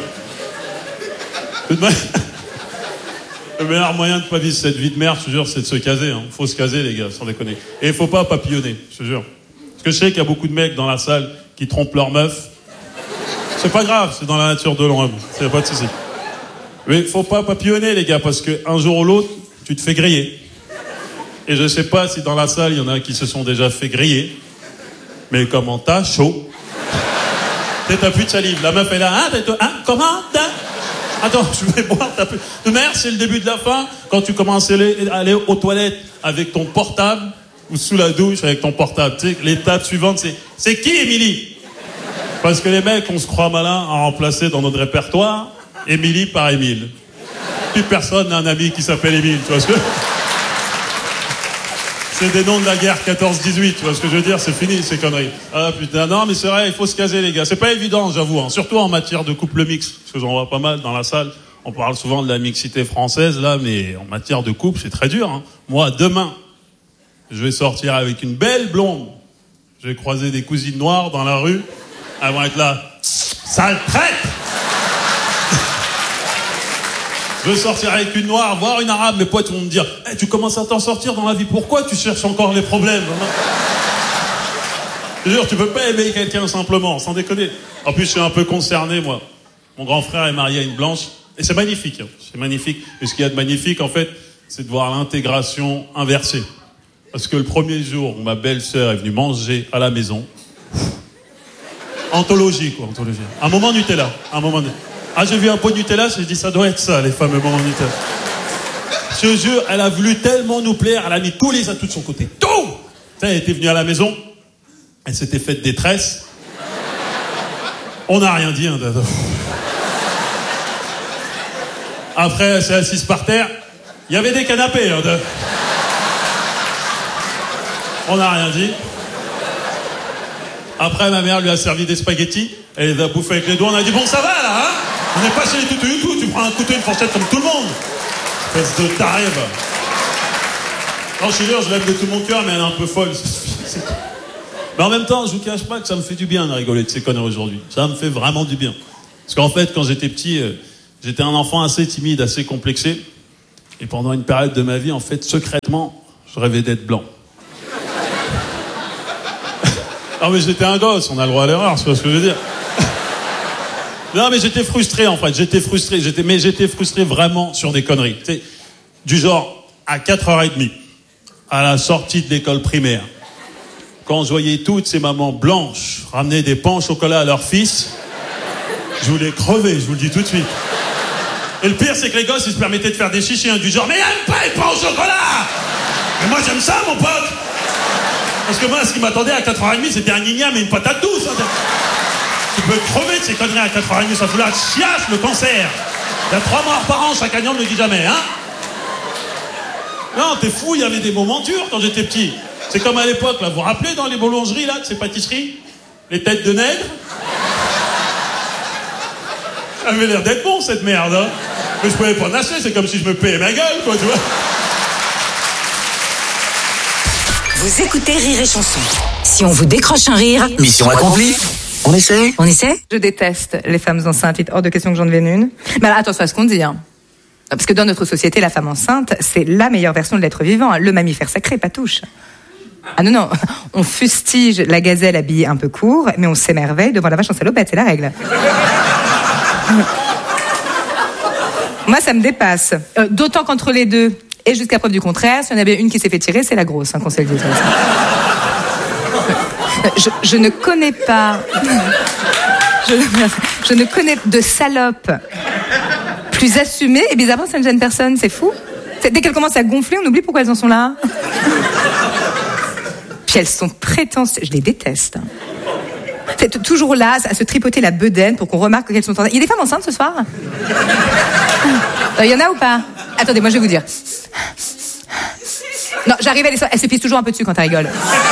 Le meilleur moyen de pas vivre cette vie de merde, je te jure, c'est de se caser. Hein. Faut se caser, les gars, sans déconner. Et il faut pas papillonner, je te jure. Parce que je sais qu'il y a beaucoup de mecs dans la salle qui trompent leur meuf. C'est pas grave, c'est dans la nature de l'homme. C'est pas de souci. Mais faut pas papillonner, les gars, parce que un jour ou l'autre, tu te fais griller. Et je sais pas si dans la salle, il y en a qui se sont déjà fait griller. Mais comment t'as chaud? T'as plus de salive. La meuf est là, hein, t'es, hein, comment? Attends, je vais boire, t'as plus... De merde, c'est le début de la fin. Quand tu commences à aller, aller aux toilettes avec ton portable, ou sous la douche avec ton portable. Tu sais, l'étape suivante, c'est, c'est qui, Émilie? Parce que les mecs, on se croit malin à remplacer dans notre répertoire Émilie par Émile. Plus personne n'a un ami qui s'appelle Émile, tu vois ce que... C'est des noms de la guerre quatorze dix-huit, tu vois ce que je veux dire? C'est fini, ces conneries. Ah putain, non mais c'est vrai, il faut se caser les gars. C'est pas évident, j'avoue, hein. Surtout en matière de couple mixte. Parce que j'en vois pas mal dans la salle. On parle souvent de la mixité française, là, mais en matière de couple, c'est très dur, hein. Moi, demain, je vais sortir avec une belle blonde. Je vais croiser des cousines noires dans la rue. Elles vont être là. Sale traite! Je veux sortir avec une noire, voir une arabe, mes potes vont me dire hey, tu commences à t'en sortir dans la vie, pourquoi tu cherches encore les problèmes? Je te jure, tu peux pas aimer quelqu'un simplement, sans déconner. En plus, je suis un peu concerné, moi. Mon grand frère est marié à une blanche, et c'est magnifique, hein. C'est magnifique. Et ce qu'il y a de magnifique, en fait, c'est de voir l'intégration inversée. Parce que le premier jour où ma belle-sœur est venue manger à la maison, anthologie, quoi, anthologie. Un moment Nutella, un moment Nutella. Ah, j'ai vu un pot de Nutella, j'ai dit, ça doit être ça, les fameux moments Nutella. Je te jure, elle a voulu tellement nous plaire, elle a mis tous les atouts de son côté. Tout! Tu sais, elle était venue à la maison, elle s'était faite détresse. On n'a rien dit, hein. Après, elle s'est assise par terre. Il y avait des canapés, hein. On n'a rien dit. Après, ma mère lui a servi des spaghettis. Elle les a bouffés avec les doigts. On a dit, bon, ça va, là, hein? On n'est pas chez les toutous du tout. Tu prends un couteau, une fourchette comme tout le monde. Espèce de taré, va. Non, je suis sûr, je l'aime de tout mon cœur, mais elle est un peu folle. Mais en même temps, je vous cache pas que ça me fait du bien de rigoler de ces conneries aujourd'hui. Ça me fait vraiment du bien. Parce qu'en fait, quand j'étais petit, euh, J'étais un enfant assez timide, assez complexé. Et pendant une période de ma vie, en fait, secrètement, je rêvais d'être blanc. Non mais j'étais un gosse, on a le droit à l'erreur, c'est pas ce que je veux dire. Non mais j'étais frustré en fait, j'étais frustré, j'étais, mais j'étais frustré vraiment sur des conneries. Tu sais, du genre, à quatre heures trente, à la sortie de l'école primaire, quand je voyais toutes ces mamans blanches ramener des pains au chocolat à leur fils, je voulais crever, je vous le dis tout de suite. Et le pire, c'est que les gosses, ils se permettaient de faire des chichis, hein, du genre, mais aime pas les pains au chocolat! Mais moi, j'aime ça, mon pote! Parce que moi, ce qui m'attendait à quatre heures trente, c'était un igname et une patate douce. Hein. Tu peux crever de ces conneries à quatre heures trente, ça fout la chiasse, le cancer. Il y a trois morts par an, chaque année, on ne le dit jamais, hein? Non, t'es fou, il y avait des moments durs quand j'étais petit. C'est comme à l'époque, là, vous vous rappelez dans les boulangeries, là, de ces pâtisseries? Les têtes de nègre? Ça avait l'air d'être bon, cette merde, hein? Mais je pouvais pas nager, c'est comme si je me payais ma gueule, quoi, tu vois? Vous écoutez Rire et Chanson. Si on vous décroche un rire, Mission accomplie. On essaie on essaie? Je déteste les femmes enceintes, il est hors de question que j'en devienne une. Mais alors, attention à ce qu'on dit, hein. Parce que dans notre société, la femme enceinte, c'est la meilleure version de l'être vivant, hein. Le mammifère sacré, pas touche. Ah non, non, on fustige la gazelle habillée un peu court, mais on s'émerveille devant la vache en salopette, c'est la règle. Moi, ça me dépasse. Euh, d'autant qu'entre les deux, et jusqu'à preuve du contraire, si on avait une qui s'est fait tirer, c'est la grosse, hein, qu'on se le dise. Je, je ne connais pas... Je, je ne connais de salopes plus assumées, et bizarrement, ça ne gêne personne, c'est fou. C'est, dès qu'elles commencent à gonfler, on oublie pourquoi elles en sont là. Puis elles sont prétentieuses, je les déteste. C'est toujours là, à se tripoter la bedaine pour qu'on remarque qu'elles sont en... Il y a des femmes enceintes ce soir? Il y en a ou pas? Attendez, moi je vais vous dire. Non, j'arrive à les... Elle se pisse toujours un peu dessus quand elle rigole.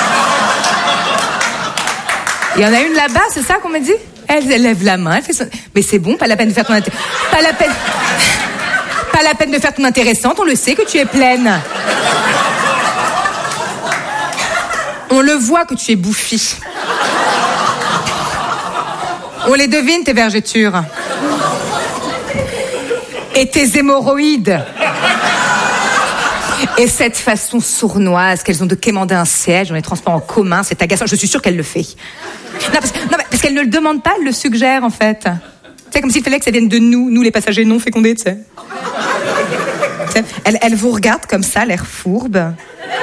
Il y en a une là-bas, c'est ça qu'on m'a dit? Elle, elle lève la main, elle fait son... Mais c'est bon, pas la peine de faire ton... Inté... Pas la peine... Pas la peine de faire ton intéressante, on le sait que tu es pleine. On le voit que tu es bouffie. On les devine, tes vergetures. Et tes hémorroïdes. Et cette façon sournoise qu'elles ont de quémander un siège dans les transports en commun, c'est agaçant. Je suis sûre qu'elle le fait. Non, parce, non, parce qu'elle ne le demande pas, elle le suggère, en fait. C'est comme s'il fallait que ça vienne de nous, nous les passagers non fécondés, tu sais. Elle, elle vous regarde comme ça, l'air fourbe.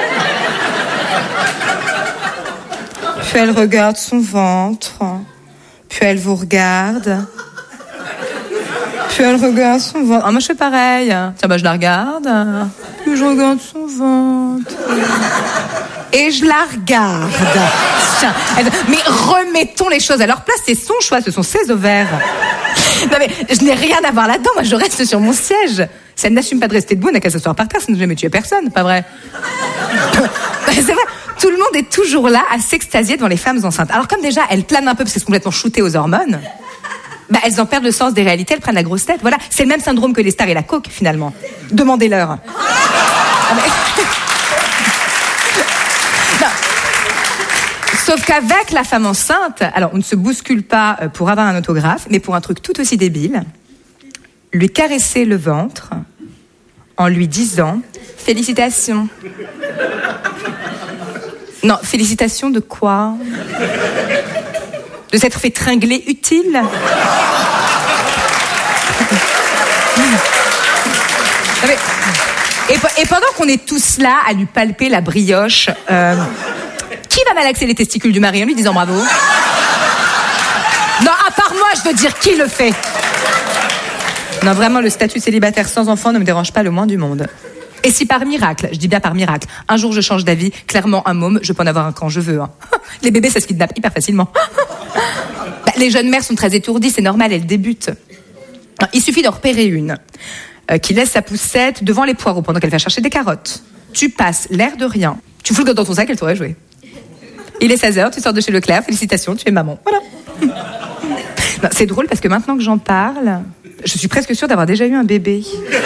Puis elle regarde son ventre. Puis elle vous regarde. Puis elle regarde son ventre. Ah, moi je fais pareil. Tiens, bah je la regarde. Puis je regarde son ventre. Et je la regarde. Tiens, elle... Mais remettons les choses à leur place. C'est son choix, ce sont ses ovaires. Non mais je n'ai rien à voir là-dedans. Moi je reste sur mon siège. Si elle n'assume pas de rester debout, elle n'a qu'à s'asseoir par terre, ça ne jamais tuer personne, pas vrai? C'est vrai. Tout le monde est toujours là à s'extasier devant les femmes enceintes. Alors comme déjà, elles planent un peu parce qu'elles sont complètement shootées aux hormones, bah, elles en perdent le sens des réalités, elles prennent la grosse tête. Voilà, c'est le même syndrome que les stars et la coke, finalement. Demandez-leur. Ah, mais... non. Sauf qu'avec la femme enceinte, alors on ne se bouscule pas pour avoir un autographe, mais pour un truc tout aussi débile, lui caresser le ventre en lui disant « Félicitations ». Non, félicitations de quoi? De s'être fait tringler utile? mais, et, et pendant qu'on est tous là à lui palper la brioche, euh, qui va malaxer les testicules du mari en lui disant bravo? Non, à part moi, je veux dire, qui le fait? Non, vraiment, le statut célibataire sans enfant ne me dérange pas le moins du monde. Et si par miracle, je dis bien par miracle, un jour je change d'avis, clairement un môme, je peux en avoir un quand je veux. Hein. Les bébés, ça se kidnappe hyper facilement. Bah, les jeunes mères sont très étourdies, c'est normal, elles débutent. Il suffit d'en repérer une euh, qui laisse sa poussette devant les poireaux pendant qu'elle va chercher des carottes. Tu passes l'air de rien, tu fous le gosse dans ton sac, elle t'aurait joué. Il est seize heures, tu sors de chez Leclerc, félicitations, tu es maman. Voilà. Non, c'est drôle parce que maintenant que j'en parle, je suis presque sûre d'avoir déjà eu un bébé.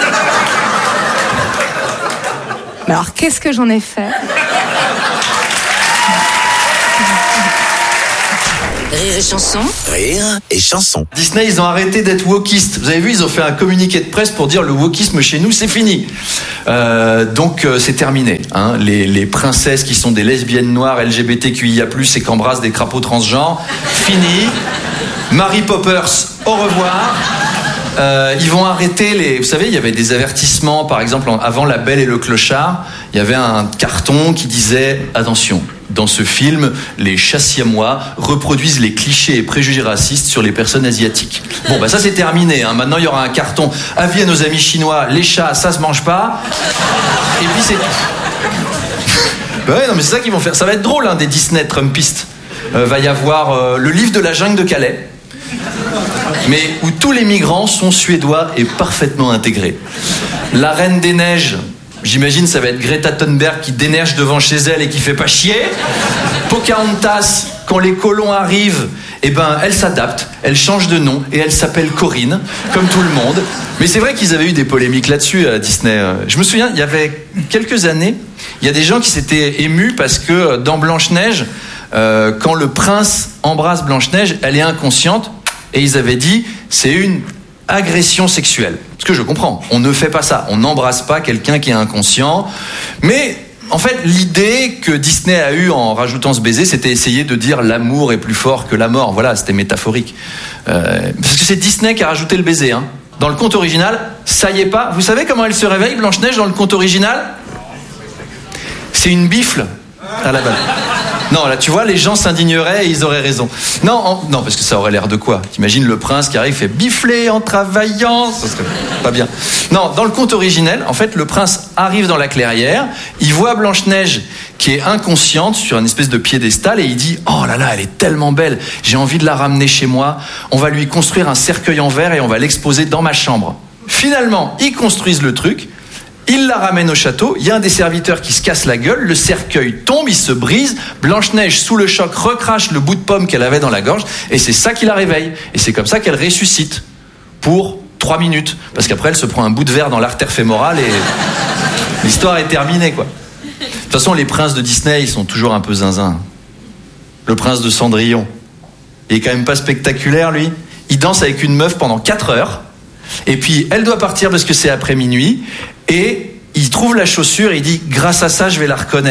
Mais alors, qu'est-ce que j'en ai fait? Rire et chanson. Rire et chanson. Disney, ils ont arrêté d'être wokistes. Vous avez vu, ils ont fait un communiqué de presse pour dire le wokisme chez nous, c'est fini. Euh, donc, euh, c'est terminé. Hein. Les, les princesses qui sont des lesbiennes noires L G B T Q I A plus, et qui embrassent des crapauds transgenres, fini. Mary Poppers, au revoir. Euh, ils vont arrêter les... Vous savez, il y avait des avertissements, par exemple, avant La Belle et le Clochard, il y avait un carton qui disait « Attention, dans ce film, les chats siamois reproduisent les clichés et préjugés racistes sur les personnes asiatiques. » Bon, bah ça c'est terminé, hein. Maintenant il y aura un carton « Avis à nos amis chinois, les chats, ça se mange pas. » Et puis c'est tout. Bah ouais, non mais c'est ça qu'ils vont faire. Ça va être drôle, hein, des Disney Trumpistes. Euh, va y avoir euh, le livre de la jungle de Calais, mais où tous les migrants sont suédois et parfaitement intégrés. La Reine des Neiges, j'imagine ça va être Greta Thunberg qui déneige devant chez elle et qui fait pas chier. Pocahontas, quand les colons arrivent, eh ben, elle s'adapte, elle change de nom et elle s'appelle Corinne, comme tout le monde. Mais c'est vrai qu'ils avaient eu des polémiques là-dessus à Disney. Je me souviens, il y avait quelques années, il y a des gens qui s'étaient émus parce que dans Blanche-Neige, euh, quand le prince embrasse Blanche-Neige, elle est inconsciente. Et ils avaient dit, c'est une agression sexuelle. Ce que je comprends, on ne fait pas ça. On n'embrasse pas quelqu'un qui est inconscient. Mais en fait, l'idée que Disney a eue en rajoutant ce baiser, c'était essayer de dire l'amour est plus fort que la mort. Voilà, c'était métaphorique. Euh, parce que c'est Disney qui a rajouté le baiser. Hein. Dans le conte original, ça y est pas. Vous savez comment elle se réveille, Blanche-Neige, dans le conte original ? C'est une bifle à la balle. Non, là, tu vois, les gens s'indigneraient et ils auraient raison. Non, en... non, parce que ça aurait l'air de quoi ? T'imagines le prince qui arrive, fait bifler en travaillant, ça serait pas bien. Non, dans le conte originel, en fait, le prince arrive dans la clairière, il voit Blanche-Neige qui est inconsciente sur une espèce de piédestal et il dit « Oh là là, elle est tellement belle, j'ai envie de la ramener chez moi, on va lui construire un cercueil en verre et on va l'exposer dans ma chambre. » Finalement, ils construisent le truc. Il la ramène au château, il y a un des serviteurs qui se casse la gueule, le cercueil tombe, il se brise, Blanche-Neige, sous le choc, recrache le bout de pomme qu'elle avait dans la gorge, et c'est ça qui la réveille. Et c'est comme ça qu'elle ressuscite, pour trois minutes. Parce qu'après, elle se prend un bout de verre dans l'artère fémorale, et l'histoire est terminée, quoi. De toute façon, les princes de Disney, ils sont toujours un peu zinzin. Le prince de Cendrillon, il est quand même pas spectaculaire, lui. Il danse avec une meuf pendant quatre heures, et puis elle doit partir parce que c'est après minuit, et il trouve la chaussure et il dit « Grâce à ça, je vais la reconnaître. »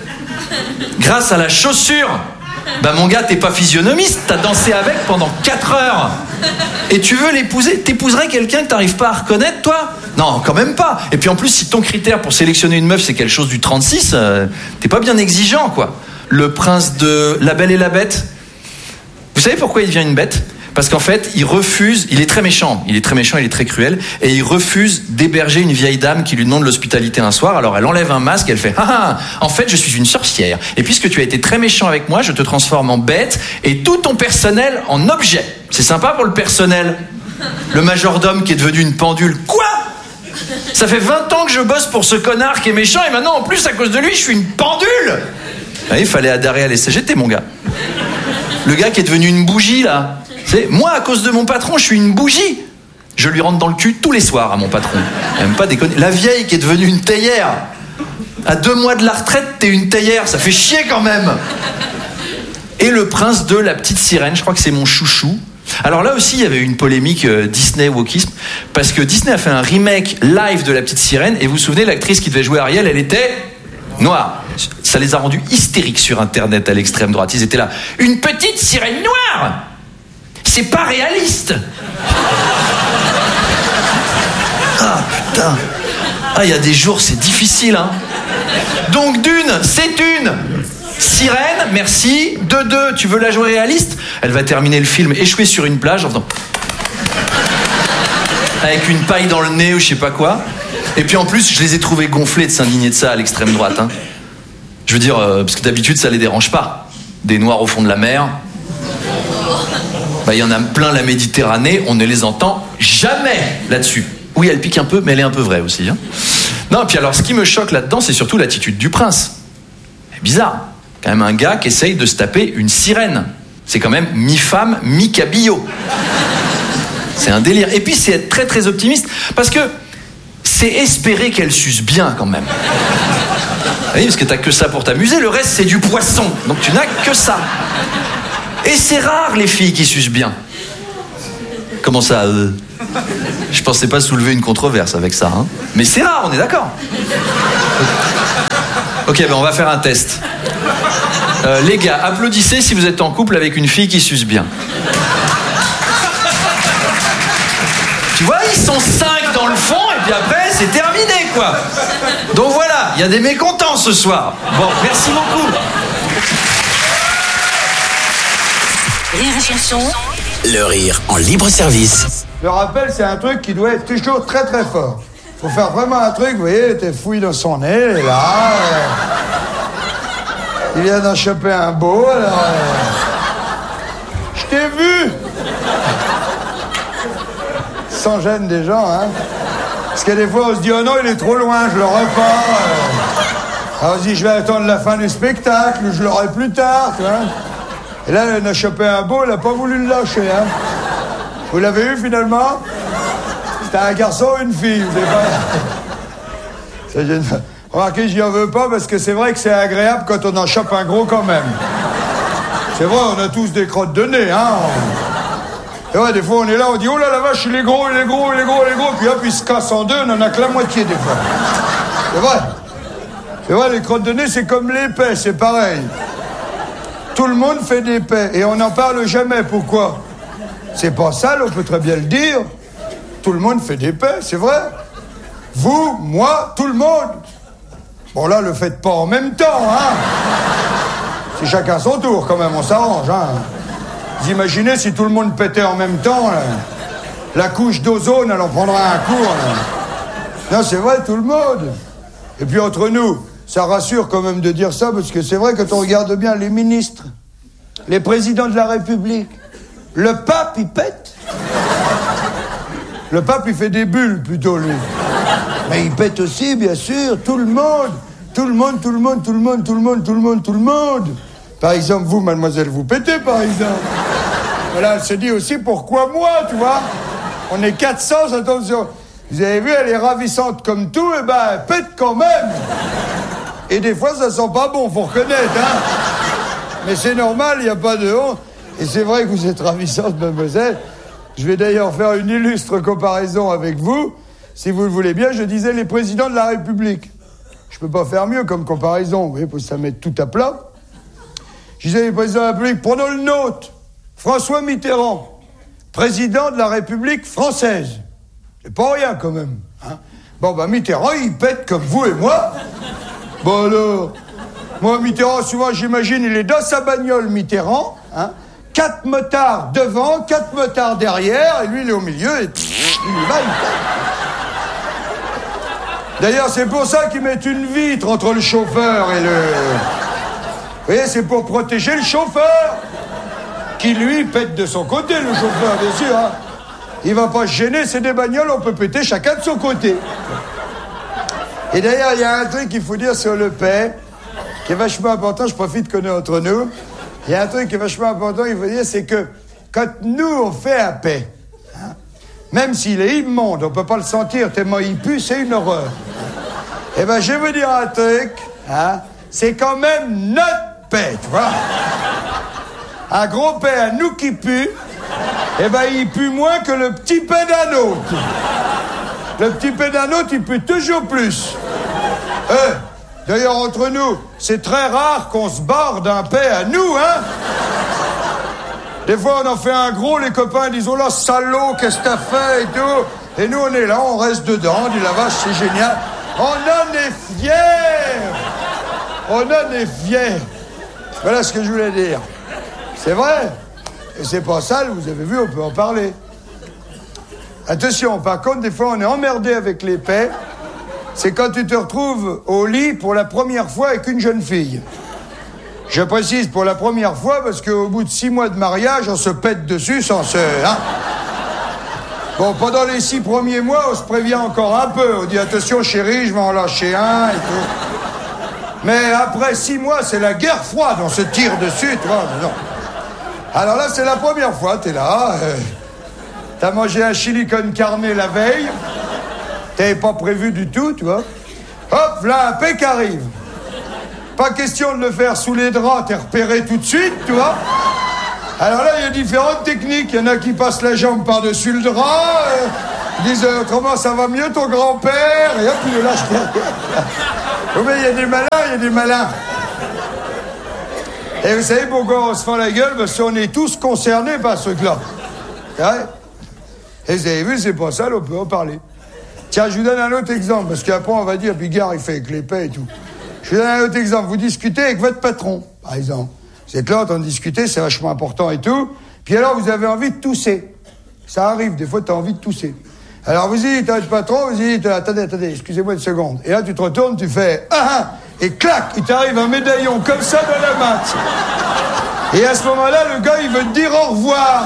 Grâce à la chaussure. Bah mon gars, t'es pas physionomiste, t'as dansé avec pendant quatre heures. Et tu veux l'épouser ? T'épouserais quelqu'un que t'arrives pas à reconnaître, toi ? Non, quand même pas. Et puis en plus, si ton critère pour sélectionner une meuf, c'est quelque chose du trente-six, euh, t'es pas bien exigeant, quoi. Le prince de La Belle et la Bête. Vous savez pourquoi il devient une bête ? Parce qu'en fait, il refuse, il est très méchant, il est très méchant, il est très cruel, et il refuse d'héberger une vieille dame qui lui demande l'hospitalité un soir. Alors elle enlève un masque, elle fait « Ah, en fait, je suis une sorcière, et puisque tu as été très méchant avec moi, je te transforme en bête, et tout ton personnel en objet. » C'est sympa pour le personnel. Le majordome qui est devenu une pendule. Quoi ? Ça fait vingt ans que je bosse pour ce connard qui est méchant, et maintenant, en plus, à cause de lui, je suis une pendule. Ah, il fallait adhérer à l'S C G T, mon gars. Le gars qui est devenu une bougie, là. C'est, moi, à cause de mon patron, je suis une bougie. Je lui rentre dans le cul tous les soirs à mon patron. Même pas déconner. La vieille qui est devenue une théière. À deux mois de la retraite, t'es une théière. Ça fait chier quand même. Et le prince de La Petite Sirène, je crois que c'est mon chouchou. Alors là aussi, il y avait eu une polémique euh, Disney-wokisme. Parce que Disney a fait un remake live de La Petite Sirène. Et vous vous souvenez, l'actrice qui devait jouer Ariel, elle était noire. Ça les a rendus hystériques sur Internet à l'extrême droite. Ils étaient là. Une petite sirène noire ? C'est pas réaliste. Ah putain. Ah, il y a des jours, c'est difficile, hein. Donc d'une, c'est une sirène, merci. De deux, tu veux la jouer réaliste ? Elle va terminer le film échouée sur une plage en faisant avec une paille dans le nez ou je sais pas quoi. Et puis en plus, je les ai trouvés gonflés de s'indigner de ça à l'extrême droite, hein. Je veux dire, euh, parce que d'habitude, ça les dérange pas. Des noirs au fond de la mer. Bah, il y en a plein la Méditerranée, on ne les entend jamais là-dessus. Oui, elle pique un peu, mais elle est un peu vraie aussi, hein. Non, puis alors, ce qui me choque là-dedans, c'est surtout l'attitude du prince. C'est bizarre. Quand même un gars qui essaye de se taper une sirène. C'est quand même mi-femme, mi-cabillaud. C'est un délire. Et puis, c'est être très, très optimiste, parce que c'est espérer qu'elle suce bien, quand même. Oui, parce que t'as que ça pour t'amuser, le reste, c'est du poisson. Donc, tu n'as que ça. Et c'est rare les filles qui sucent bien. Comment ça euh... Je pensais pas soulever une controverse avec ça, hein. Mais c'est rare, on est d'accord. Ok, ben on va faire un test. Euh, les gars, applaudissez si vous êtes en couple avec une fille qui suce bien. Tu vois, ils sont cinq dans le fond et puis après c'est terminé quoi. Donc voilà, il y a des mécontents ce soir. Bon, merci beaucoup. Rire et chanson. Le rire en libre service. Le rappel, c'est un truc qui doit être toujours très très fort. Faut faire vraiment un truc, vous voyez, t'es fouille dans son nez, et là, euh, il vient d'en choper un beau, alors... Euh, je t'ai vu. Sans gêne des gens, hein. Parce que des fois, on se dit, oh non, il est trop loin, je l'aurai pas. Euh. Alors on se dit, je vais attendre la fin du spectacle, je l'aurai plus tard, tu vois. Et là, il a chopé un beau, il a pas voulu le lâcher, hein. Vous l'avez eu, finalement? C'était un garçon ou une fille, vous savez pas. C'est génial. Remarquez, j'y en veux pas, parce que c'est vrai que c'est agréable quand on en chope un gros, quand même. C'est vrai, on a tous des crottes de nez, hein. Et ouais, des fois, on est là, on dit, oh là, la vache, il est gros, il est gros, il est gros, il est gros. Puis hop, il se casse en deux, on en a que la moitié, des fois. C'est vrai. C'est vrai, les crottes de nez, c'est comme l'épais, c'est pareil. Tout le monde fait des paix, et on n'en parle jamais. Pourquoi? C'est pas sale, on peut très bien le dire. Tout le monde fait des paix, c'est vrai. Vous, moi, tout le monde. Bon, là, le faites pas en même temps, hein. C'est chacun son tour, quand même, on s'arrange, hein. Vous imaginez si tout le monde pétait en même temps, là. La couche d'ozone, elle en prendra un coup, là. Non, c'est vrai, tout le monde. Et puis, entre nous, ça rassure quand même de dire ça, parce que c'est vrai, quand on regarde bien les ministres, les présidents de la République, le pape, il pète. Le pape, il fait des bulles, plutôt, lui. Mais il pète aussi, bien sûr, tout le monde. Tout le monde, tout le monde, tout le monde, tout le monde, tout le monde, tout le monde. Par exemple, vous, mademoiselle, vous pétez, par exemple. Voilà, elle se dit aussi, pourquoi moi, tu vois? On est quatre cents, attention. Vous avez vu, elle est ravissante comme tout, et ben, elle pète quand même. Et des fois, ça sent pas bon, faut reconnaître, hein. Mais c'est normal, il n'y a pas de honte. Et c'est vrai que vous êtes ravissante, mademoiselle. Je vais d'ailleurs faire une illustre comparaison avec vous. Si vous le voulez bien, je disais les présidents de la République. Je peux pas faire mieux comme comparaison, vous voyez, pour que ça mette tout à plat. Je disais les présidents de la République, prenons le nôtre. François Mitterrand, président de la République française. C'est pas rien, quand même. Hein. Bon, ben, Mitterrand, il pète comme vous et moi. Bon, alors... Moi, Mitterrand, souvent, j'imagine, il est dans sa bagnole, Mitterrand, hein. Quatre motards devant, quatre motards derrière, et lui, il est au milieu, et il y va, il pète. D'ailleurs, c'est pour ça qu'ils mettent une vitre entre le chauffeur et le... Vous voyez, c'est pour protéger le chauffeur, qui, lui, pète de son côté, le chauffeur, bien sûr, hein. Il va pas se gêner, c'est des bagnoles, on peut péter chacun de son côté. Et d'ailleurs, il y a un truc qu'il faut dire sur le paix, qui est vachement important, je profite qu'on est entre nous. Il y a un truc qui est vachement important, il faut dire, c'est que quand nous, on fait un paix, hein, même s'il est immonde, on peut pas le sentir tellement il pue, c'est une horreur. Eh ben, je vais vous dire un truc, hein, c'est quand même notre paix, tu vois. Un gros paix à nous qui pue, eh ben, il pue moins que le petit paix d'un autre. Le petit paix d'un autre, il pue toujours plus. Euh, D'ailleurs, entre nous, c'est très rare qu'on se barre d'un paix à nous, hein. Des fois, on en fait un gros, les copains disent, oh là, salaud, qu'est-ce que t'as fait et tout. Et nous, on est là, on reste dedans, on dit, la vache, c'est génial. On en est fiers. On en est fiers. Voilà ce que je voulais dire. C'est vrai. Et c'est pas sale, vous avez vu, on peut en parler. Attention, par contre, des fois, on est emmerdé avec les paix. C'est quand tu te retrouves au lit pour la première fois avec une jeune fille. Je précise pour la première fois parce qu'au bout de six mois de mariage, on se pète dessus sans se... Hein. Bon, pendant les six premiers mois, on se prévient encore un peu. On dit, attention chérie, je vais en lâcher un et tout. Mais après six mois, c'est la guerre froide, on se tire dessus, tu vois. Non. Alors là, c'est la première fois, t'es là. Euh, t'as mangé un chili con carne la veille. T'avais pas prévu du tout, tu vois. Hop, là, un paix qui arrive. Pas question de le faire sous les draps, t'es repéré tout de suite, tu vois. Alors là, il y a différentes techniques. Il y en a qui passent la jambe par-dessus le drap. Euh, ils disent euh, autrement, ça va mieux ton grand-père. Et hop, ils le lâchent derrière. Oh, mais il y a des malins, il y a des malins. Et vous savez pourquoi on se fend la gueule? Parce qu'on est tous concernés par ce truc-là. Ouais. Et vous avez vu, c'est pas ça, on peut en parler. Tiens, je vous donne un autre exemple, parce qu'après on va dire, Bigard, il fait avec l'épée et tout. Je vous donne un autre exemple. Vous discutez avec votre patron, par exemple. Vous êtes là en train de discuter, c'est vachement important et tout. Puis alors, vous avez envie de tousser. Ça arrive, des fois, tu as envie de tousser. Alors, vous dites à votre patron, vous dites, attendez, attendez, excusez-moi une seconde. Et là, tu te retournes, tu fais, ah, ah, et clac, il t'arrive un médaillon comme ça dans la main. Et à ce moment-là, le gars, il veut te dire au revoir.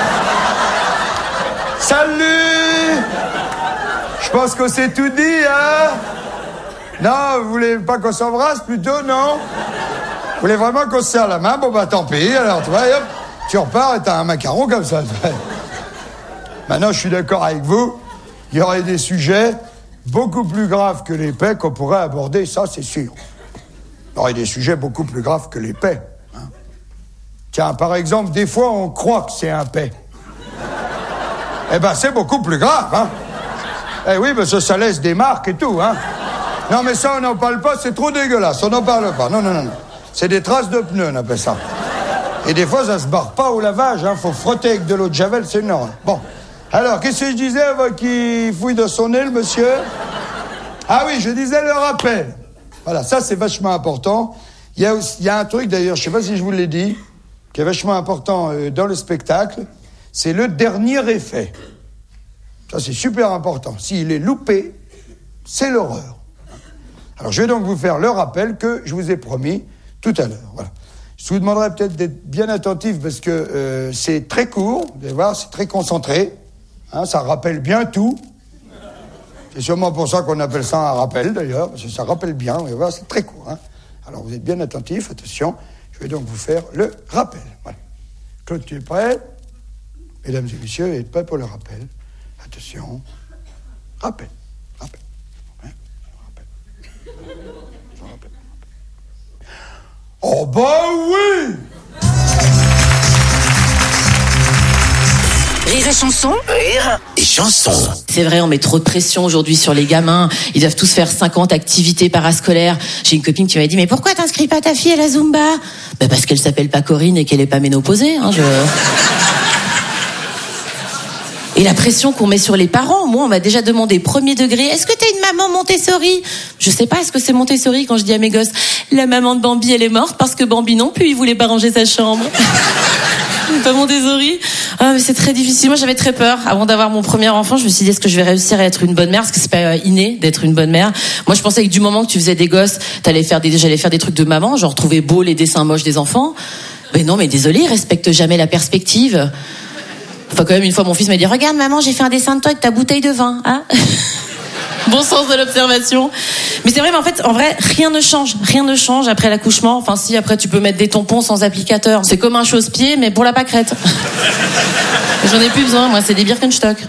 Salut! Je pense qu'on s'est tout dit, hein? Non, vous voulez pas qu'on s'embrasse, plutôt, non? Vous voulez vraiment qu'on se serre la main? Bon, bah, tant pis. Alors, tu vois, hop, tu repars et t'as un macaron comme ça. Maintenant, je suis d'accord avec vous. Il y aurait des sujets beaucoup plus graves que les paix qu'on pourrait aborder, ça, c'est sûr. Il y aurait des sujets beaucoup plus graves que les paix. Hein. Tiens, par exemple, des fois, on croit que c'est un paix. Eh ben, c'est beaucoup plus grave, hein. Eh oui, parce que ça laisse des marques et tout, hein. Non, mais ça, on n'en parle pas, c'est trop dégueulasse. On n'en parle pas. Non, non, non, non. C'est des traces de pneus, on appelle ça. Et des fois, ça se barre pas au lavage, hein. Faut frotter avec de l'eau de javel, c'est énorme. Bon. Alors, qu'est-ce que je disais avant qu'il fouille dans son nez, le monsieur? Ah oui, je disais le rappel. Voilà, ça, c'est vachement important. Il y a, aussi, il y a un truc, d'ailleurs, je sais pas si je vous l'ai dit, qui est vachement important euh, dans le spectacle, c'est le dernier effet. Ça, c'est super important. S'il est loupé, c'est l'horreur. Alors, je vais donc vous faire le rappel que je vous ai promis tout à l'heure. Voilà. Je vous demanderai peut-être d'être bien attentif parce que euh, c'est très court, vous allez voir, c'est très concentré. Hein, ça rappelle bien tout. C'est sûrement pour ça qu'on appelle ça un rappel, d'ailleurs, parce que ça rappelle bien, vous allez voir, c'est très court. Hein. Alors, vous êtes bien attentifs, attention. Je vais donc vous faire le rappel. Voilà. Claude, tu es prêt? Mesdames et messieurs, êtes prêts pour le rappel? Attention. Rappel. Rappel. Hein? Rappel. Rappel. Oh bah oui! Rire et chanson. Rire et chanson. C'est vrai, on met trop de pression aujourd'hui sur les gamins. Ils doivent tous faire cinquante activités parascolaires. J'ai une copine qui m'avait dit, mais pourquoi t'inscris pas ta fille à la Zumba? Ben parce qu'elle s'appelle pas Corinne et qu'elle est pas ménopausée. Hein, je... Et la pression qu'on met sur les parents. Moi, on m'a déjà demandé premier degré, est-ce que t'es une maman Montessori? Je sais pas, est-ce que c'est Montessori quand je dis à mes gosses, la maman de Bambi, elle est morte parce que Bambi non plus, il voulait pas ranger sa chambre. Pas Montessori. Ah, mais c'est très difficile. Moi, j'avais très peur. Avant d'avoir mon premier enfant, je me suis dit, est-ce que je vais réussir à être une bonne mère? Parce que c'est pas inné d'être une bonne mère. Moi, je pensais que du moment que tu faisais des gosses, t'allais faire des, j'allais faire des trucs de maman, genre trouver beau les dessins moches des enfants. Mais non, mais désolé, ils respectent jamais la perspective. Enfin, quand même, une fois, mon fils m'a dit, regarde, maman, j'ai fait un dessin de toi avec ta bouteille de vin, hein? Bon sens de l'observation. Mais c'est vrai, mais en fait, en vrai, rien ne change. Rien ne change après l'accouchement. Enfin, si, après, tu peux mettre des tampons sans applicateur. C'est comme un chausse-pied, mais pour la pâquerette. J'en ai plus besoin, moi, c'est des Birkenstock.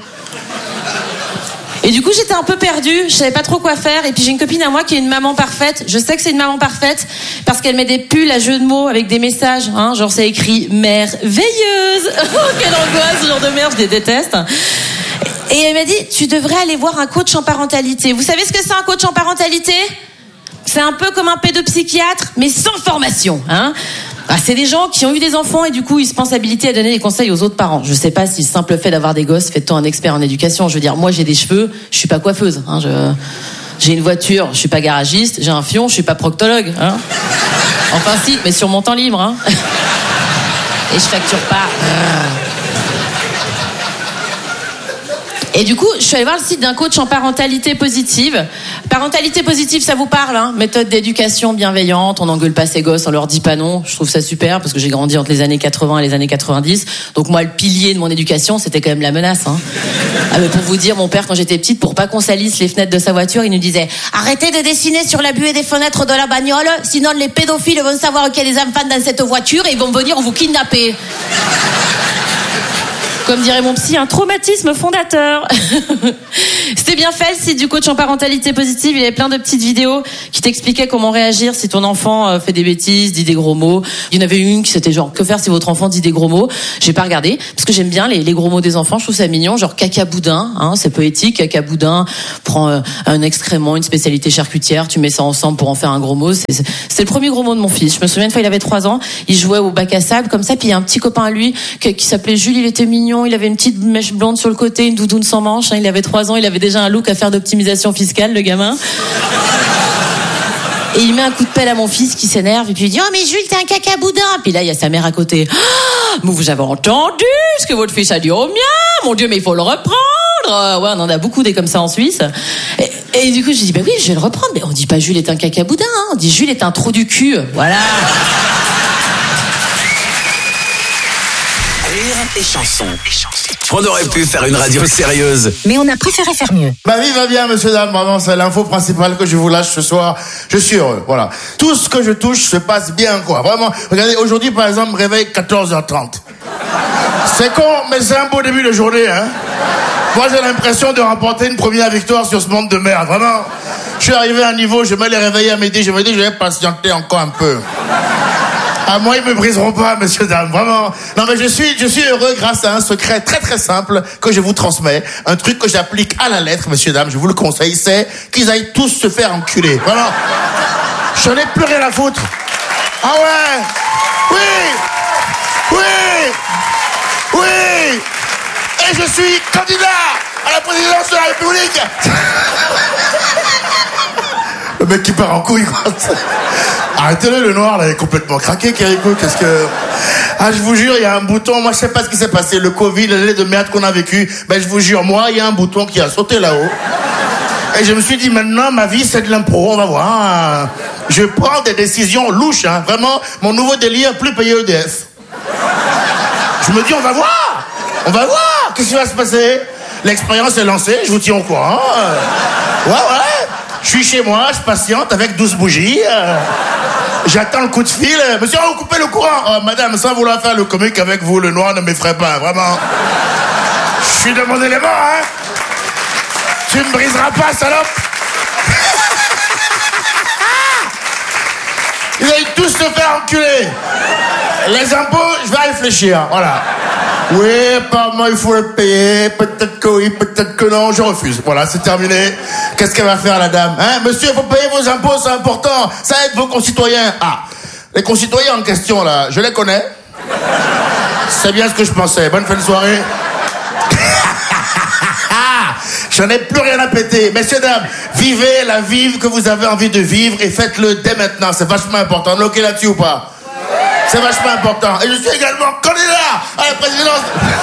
Et du coup, j'étais un peu perdue. Je savais pas trop quoi faire. Et puis, j'ai une copine à moi qui est une maman parfaite. Je sais que c'est une maman parfaite parce qu'elle met des pulls à jeu de mots avec des messages, hein. Genre, c'est écrit merveilleuse. Oh, quelle angoisse, ce genre de merde, je les déteste. Et elle m'a dit, tu devrais aller voir un coach en parentalité. Vous savez ce que c'est un coach en parentalité? C'est un peu comme un pédopsychiatre, mais sans formation, hein. Ah, c'est des gens qui ont eu des enfants et du coup, ils se pensent habilités à donner des conseils aux autres parents. Je sais pas si le simple fait d'avoir des gosses fait de toi un expert en éducation. Je veux dire, moi, j'ai des cheveux, je suis pas coiffeuse, hein. Je... J'ai une voiture, je suis pas garagiste. J'ai un fion, je suis pas proctologue, hein. Enfin, si, mais sur mon temps libre, hein. Et je facture pas. Et du coup, je suis allée voir le site d'un coach en parentalité positive. Parentalité positive, ça vous parle, hein? Méthode d'éducation bienveillante, on n'engueule pas ses gosses, on leur dit pas non. Je trouve ça super parce que j'ai grandi entre les années quatre-vingts et les années quatre-vingt-dix. Donc moi, le pilier de mon éducation, c'était quand même la menace, hein. Ah, mais pour vous dire, mon père, quand j'étais petite, pour pas qu'on salisse les fenêtres de sa voiture, il nous disait « Arrêtez de dessiner sur la buée des fenêtres de la bagnole, sinon les pédophiles vont savoir qu'il y a des enfants dans cette voiture et ils vont venir vous kidnapper. » Comme dirait mon psy, un traumatisme fondateur. C'était bien fait, le site du coach en parentalité positive. Il y avait plein de petites vidéos qui t'expliquaient comment réagir si ton enfant fait des bêtises, dit des gros mots. Il y en avait une qui c'était genre, que faire si votre enfant dit des gros mots? J'ai pas regardé, parce que j'aime bien les, les gros mots des enfants, je trouve ça mignon, genre caca boudin, hein, c'est poétique, caca boudin, prends euh, un excrément, une spécialité charcutière, tu mets ça ensemble pour en faire un gros mot. C'est, c'est, c'est le premier gros mot de mon fils. Je me souviens une fois, il avait trois ans, il jouait au bac à sable, comme ça, puis il y a un petit copain à lui, qui, qui s'appelait Jules, il était mignon, il avait une petite mèche blonde sur le côté, une doudoune sans manche, hein, il avait trois ans, il avait déjà un look à faire d'optimisation fiscale, le gamin. Et il met un coup de pelle à mon fils qui s'énerve et puis il dit « Oh mais Jules, t'es un caca boudin !» Puis là, il y a sa mère à côté. Ah, mais vous avez entendu ce que votre fils a dit au mien? Mon Dieu, mais il faut le reprendre. Ouais, on en a beaucoup des comme ça en Suisse. Et, et du coup, je dis « Bah oui, je vais le reprendre. » Mais on dit pas Jules est un caca boudin, hein. On dit Jules est un trou du cul. Voilà. Rire et chanson. On aurait pu faire une radio sérieuse, mais on a préféré faire mieux. Ma vie va bien, monsieur, dame. Vraiment, c'est l'info principale que je vous lâche ce soir. Je suis heureux, voilà. Tout ce que je touche se passe bien, quoi. Vraiment. Regardez, aujourd'hui, par exemple, me réveille quatorze heures trente. C'est con, mais c'est un beau début de journée, hein. Moi, j'ai l'impression de remporter une première victoire sur ce monde de merde, vraiment. Je suis arrivé à un niveau, je me les réveiller à midi, je me dis, je vais patienter encore un peu. Ah, moi, ils me briseront pas, messieurs, dames, vraiment. Non, mais je suis, je suis heureux grâce à un secret très très simple que je vous transmets. Un truc que j'applique à la lettre, messieurs, dames, je vous le conseille, c'est qu'ils aillent tous se faire enculer. Vraiment. J'en ai plus rien à foutre. Ah ouais. Oui. Oui. Oui. Et je suis candidat à la présidence de la République. Le mec qui part en couille, quoi. Arrêtez-le, le noir, là, il est complètement craqué, Kirikou. Qu'est-ce que... Ah, je vous jure, il y a un bouton, moi, je sais pas ce qui s'est passé, le Covid, l'année de merde qu'on a vécu. Ben, je vous jure, moi, il y a un bouton qui a sauté là-haut. Et je me suis dit, maintenant, ma vie, c'est de l'impro, on va voir. Je prends des décisions louches, hein. Vraiment, mon nouveau délire, plus payer E D F. Je me dis, on va voir. On va voir. Qu'est-ce qui va se passer? L'expérience est lancée, je vous tiens au courant. Ouais, ouais. Je suis chez moi, je patiente avec douze bougies. Euh, j'attends le coup de fil. Monsieur, on va couper le courant. Oh, madame, sans vouloir faire le comique avec vous, le noir ne m'effraie pas, vraiment. Je suis de mon élément, hein. Tu me briseras pas, salope. Ils allaient tous se faire enculer. Les impôts, je vais réfléchir, voilà. Oui, apparemment, il faut le payer. Peut-être que oui, peut-être que non. Je refuse. Voilà, c'est terminé. Qu'est-ce qu'elle va faire, la dame? Hein, monsieur, il faut payer vos impôts, c'est important. Ça aide vos concitoyens. Ah, les concitoyens en question, là, je les connais. C'est bien ce que je pensais. Bonne fin de soirée. J'en ai plus rien à péter. Messieurs, dames, vivez la vie que vous avez envie de vivre et faites-le dès maintenant. C'est vachement important. On est OK là-dessus ou pas? C'est vachement important. Et je suis également candidat à la présidence.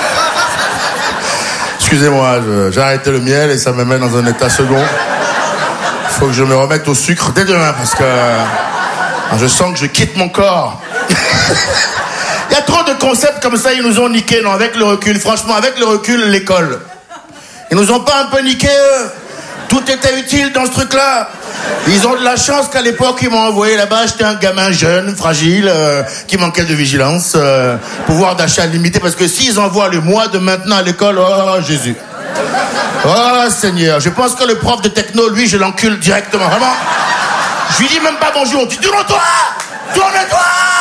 Excusez-moi, je, j'ai arrêté le miel et ça me met dans un état second. Il faut que je me remette au sucre dès demain parce que je sens que je quitte mon corps. Il y a trop de concepts comme ça, ils nous ont niqués, non, avec le recul. Franchement, avec le recul, l'école. Ils nous ont pas un peu niqués, eux. Tout était utile dans ce truc-là. Ils ont de la chance qu'à l'époque, ils m'ont envoyé là-bas. J'étais un gamin jeune, fragile, euh, qui manquait de vigilance, euh, pouvoir d'achat limité. Parce que s'ils envoient le mois de maintenant à l'école, oh Jésus. Oh Seigneur. Je pense que le prof de techno, lui, je l'encule directement. Vraiment. Je lui dis même pas bonjour. Tu tourne-toi! Tourne-toi!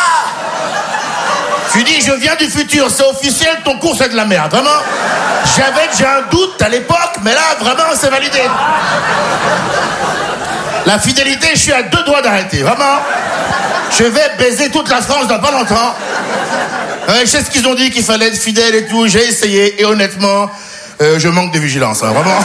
Je lui dis, je viens du futur, c'est officiel, ton cours c'est de la merde. Vraiment. J'avais déjà un doute à l'époque, mais là, vraiment, c'est validé. La fidélité, je suis à deux doigts d'arrêter, vraiment. Je vais baiser toute la France dans pas longtemps. Ouais, je sais ce qu'ils ont dit, qu'il fallait être fidèle et tout. J'ai essayé, et honnêtement, euh, je manque de vigilance, hein, vraiment.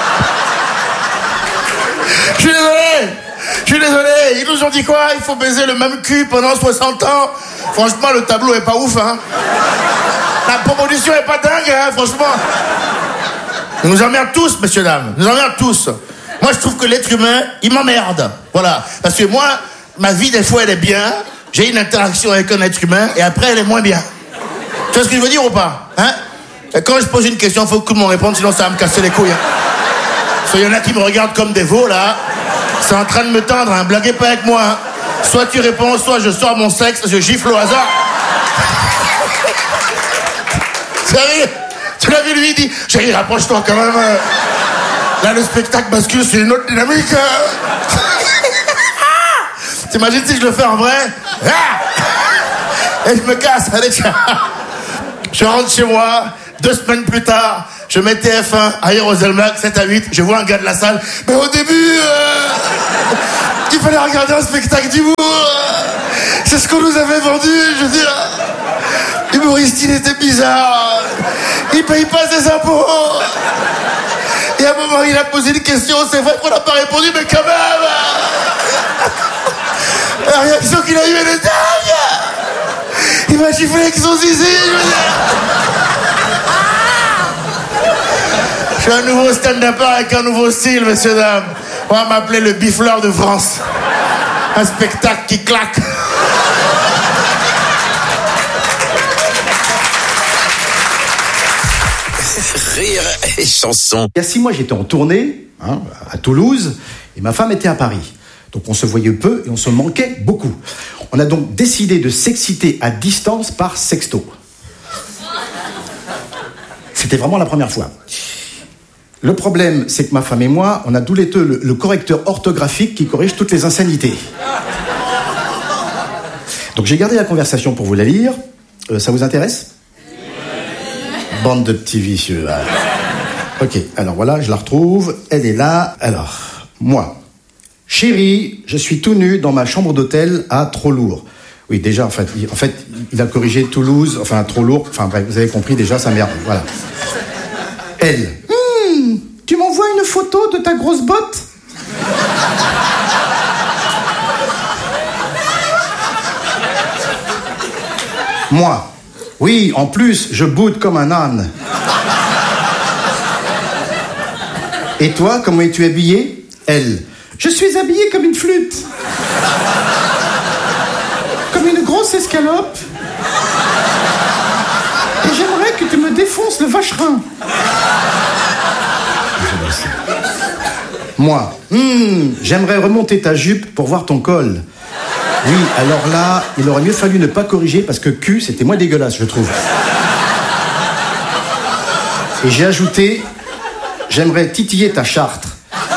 Je suis désolé. Je suis désolé. Ils nous ont dit quoi? Il faut baiser le même cul pendant soixante ans. Franchement, le tableau est pas ouf, hein. La proposition est pas dingue, hein, franchement. Ils nous emmerdent tous, messieurs, dames. Ils nous emmerdent tous. Moi, je trouve que l'être humain, il m'emmerde. Voilà. Parce que moi, ma vie, des fois, elle est bien. J'ai une interaction avec un être humain, et après, elle est moins bien. Tu vois ce que je veux dire ou pas? Hein? Et quand je pose une question, il faut que tout le monde réponde, sinon ça va me casser les couilles. Hein. Parce qu'il y en a qui me regardent comme des veaux, là. C'est en train de me tendre, hein. Blaguez pas avec moi, hein. Soit tu réponds, soit je sors mon sexe, je gifle au hasard. Tu l'as vu, tu l'as vu, lui, il dit, chérie, rapproche-toi quand même. Là, le spectacle bascule sur une autre dynamique. T'imagines si je le fais en vrai? Et je me casse. Allez, tiens. Je rentre chez moi. Deux semaines plus tard, je mets T F un à Hirozelmac, sept à huit. Je vois un gars de la salle. Mais au début, euh, il fallait regarder un spectacle d'humour. C'est ce qu'on nous avait vendu. Je veux dire, l'humoriste, il était bizarre. Il paye pas ses impôts. Et à un moment, il a posé une question. C'est vrai qu'on n'a pas répondu, mais quand même. La réaction qu'il a eue, elle est dingue. Il m'a giflé avec son zizi. Je veux dire. Je suis un nouveau stand-upper avec un nouveau style, messieurs, dames. On va m'appeler le bifleur de France. Un spectacle qui claque. Rire et chanson. Il y a six mois, j'étais en tournée, hein, à Toulouse, et ma femme était à Paris. Donc on se voyait peu et on se manquait beaucoup. On a donc décidé de s'exciter à distance par sexto. C'était vraiment la première fois. Le problème, c'est que ma femme et moi, on a tous les deux le, le correcteur orthographique qui corrige toutes les insanités. Donc j'ai gardé la conversation pour vous la lire. Euh, ça vous intéresse ? Bande de petits vicieux. Ah. Ok, alors voilà, je la retrouve. Elle est là. Alors, moi. Chérie, je suis tout nu dans ma chambre d'hôtel à Trop-Lourd. Oui, déjà, en fait, il, en fait, il a corrigé Toulouse, enfin, trop lourd. Enfin, bref, vous avez compris, déjà, ça merde. Voilà. Elle. Hum, tu m'envoies une photo de ta grosse botte ? Moi. Oui, en plus, je boude comme un âne. Et toi, comment es-tu habillée ? Elle. Je suis habillée comme une flûte. Comme une grosse escalope. Et j'aimerais que tu me défonces le vacherin. Moi. Hmm, j'aimerais remonter ta jupe pour voir ton col. Oui, alors là, il aurait mieux fallu ne pas corriger parce que cul, c'était moins dégueulasse, je trouve. Et j'ai ajouté, j'aimerais titiller ta Chartres.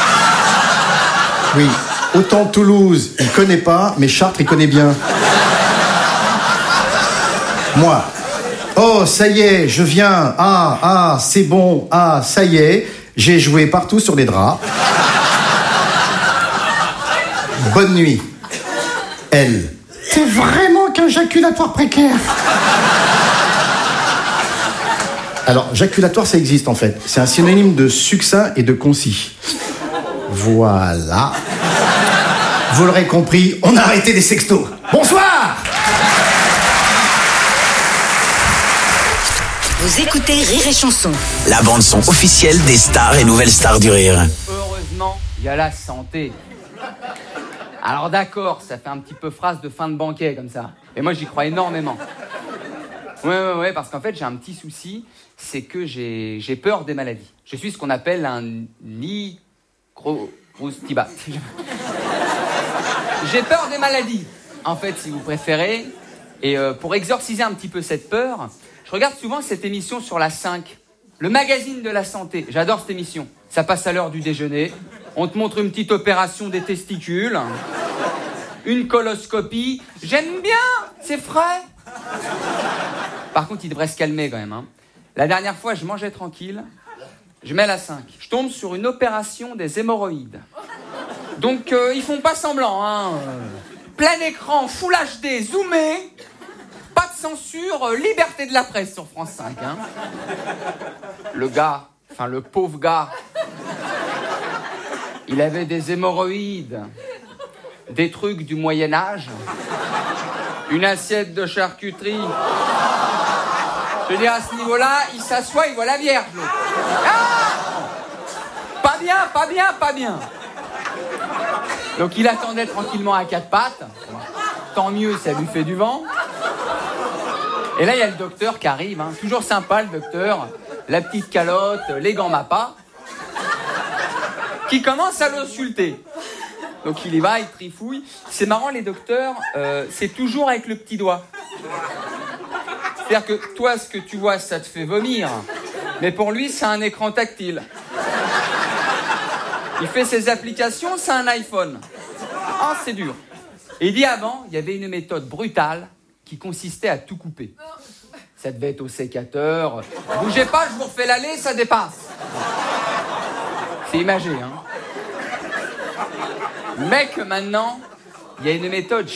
Oui, autant Toulouse, il connaît pas, mais Chartres, il connaît bien. Moi. Oh, ça y est, je viens. Ah, ah, c'est bon. Ah, ça y est, j'ai joué partout sur les draps. Bonne nuit. Elle. C'est vraiment qu'un jaculatoire précaire. Alors, jaculatoire, ça existe en fait. C'est un synonyme de succinct et de concis. Voilà. Vous l'aurez compris, on a arrêté les sextos. Bonsoir. Vous écoutez Rire et Chanson. La bande-son officielle des stars et nouvelles stars du rire. Heureusement, il y a la santé. Alors d'accord, ça fait un petit peu phrase de fin de banquet comme ça. Et moi j'y crois énormément. Ouais, ouais, ouais, parce qu'en fait j'ai un petit souci, c'est que j'ai, j'ai peur des maladies. Je suis ce qu'on appelle un licroustibat. J'ai peur des maladies, en fait, si vous préférez. Et euh, pour exorciser un petit peu cette peur, je regarde souvent cette émission sur la cinq, le magazine de la santé. J'adore cette émission. Ça passe à l'heure du déjeuner. On te montre une petite opération des testicules, une coloscopie. J'aime bien, c'est frais. Par contre, il devrait se calmer quand même. Hein. La dernière fois, je mangeais tranquille. Je mets la cinq. Je tombe sur une opération des hémorroïdes. Donc, euh, ils font pas semblant. Hein. Plein écran, full H D, zoomé. Pas de censure, euh, liberté de la presse sur France cinq. Hein. Le gars, enfin le pauvre gars, il avait des hémorroïdes, des trucs du Moyen-Âge, une assiette de charcuterie. Je veux dire, à ce niveau-là, il s'assoit, il voit la Vierge. Ah, pas bien, pas bien, pas bien. Donc il attendait tranquillement à quatre pattes. Tant mieux, ça lui fait du vent. Et là, il y a le docteur qui arrive. Hein. Toujours sympa, le docteur. La petite calotte, les gants Mappa. Qui commence à l'ausculter. Donc il y va, il trifouille. C'est marrant, les docteurs, euh, c'est toujours avec le petit doigt. C'est-à-dire que toi, ce que tu vois, ça te fait vomir. Mais pour lui, c'est un écran tactile. Il fait ses applications, c'est un iPhone. Ah, c'est dur. Et il dit avant, il y avait une méthode brutale qui consistait à tout couper. Ça devait être au sécateur. Bougez pas, je vous refais l'aller, ça dépasse. C'est imagé, hein. Mais que maintenant, il y a une méthode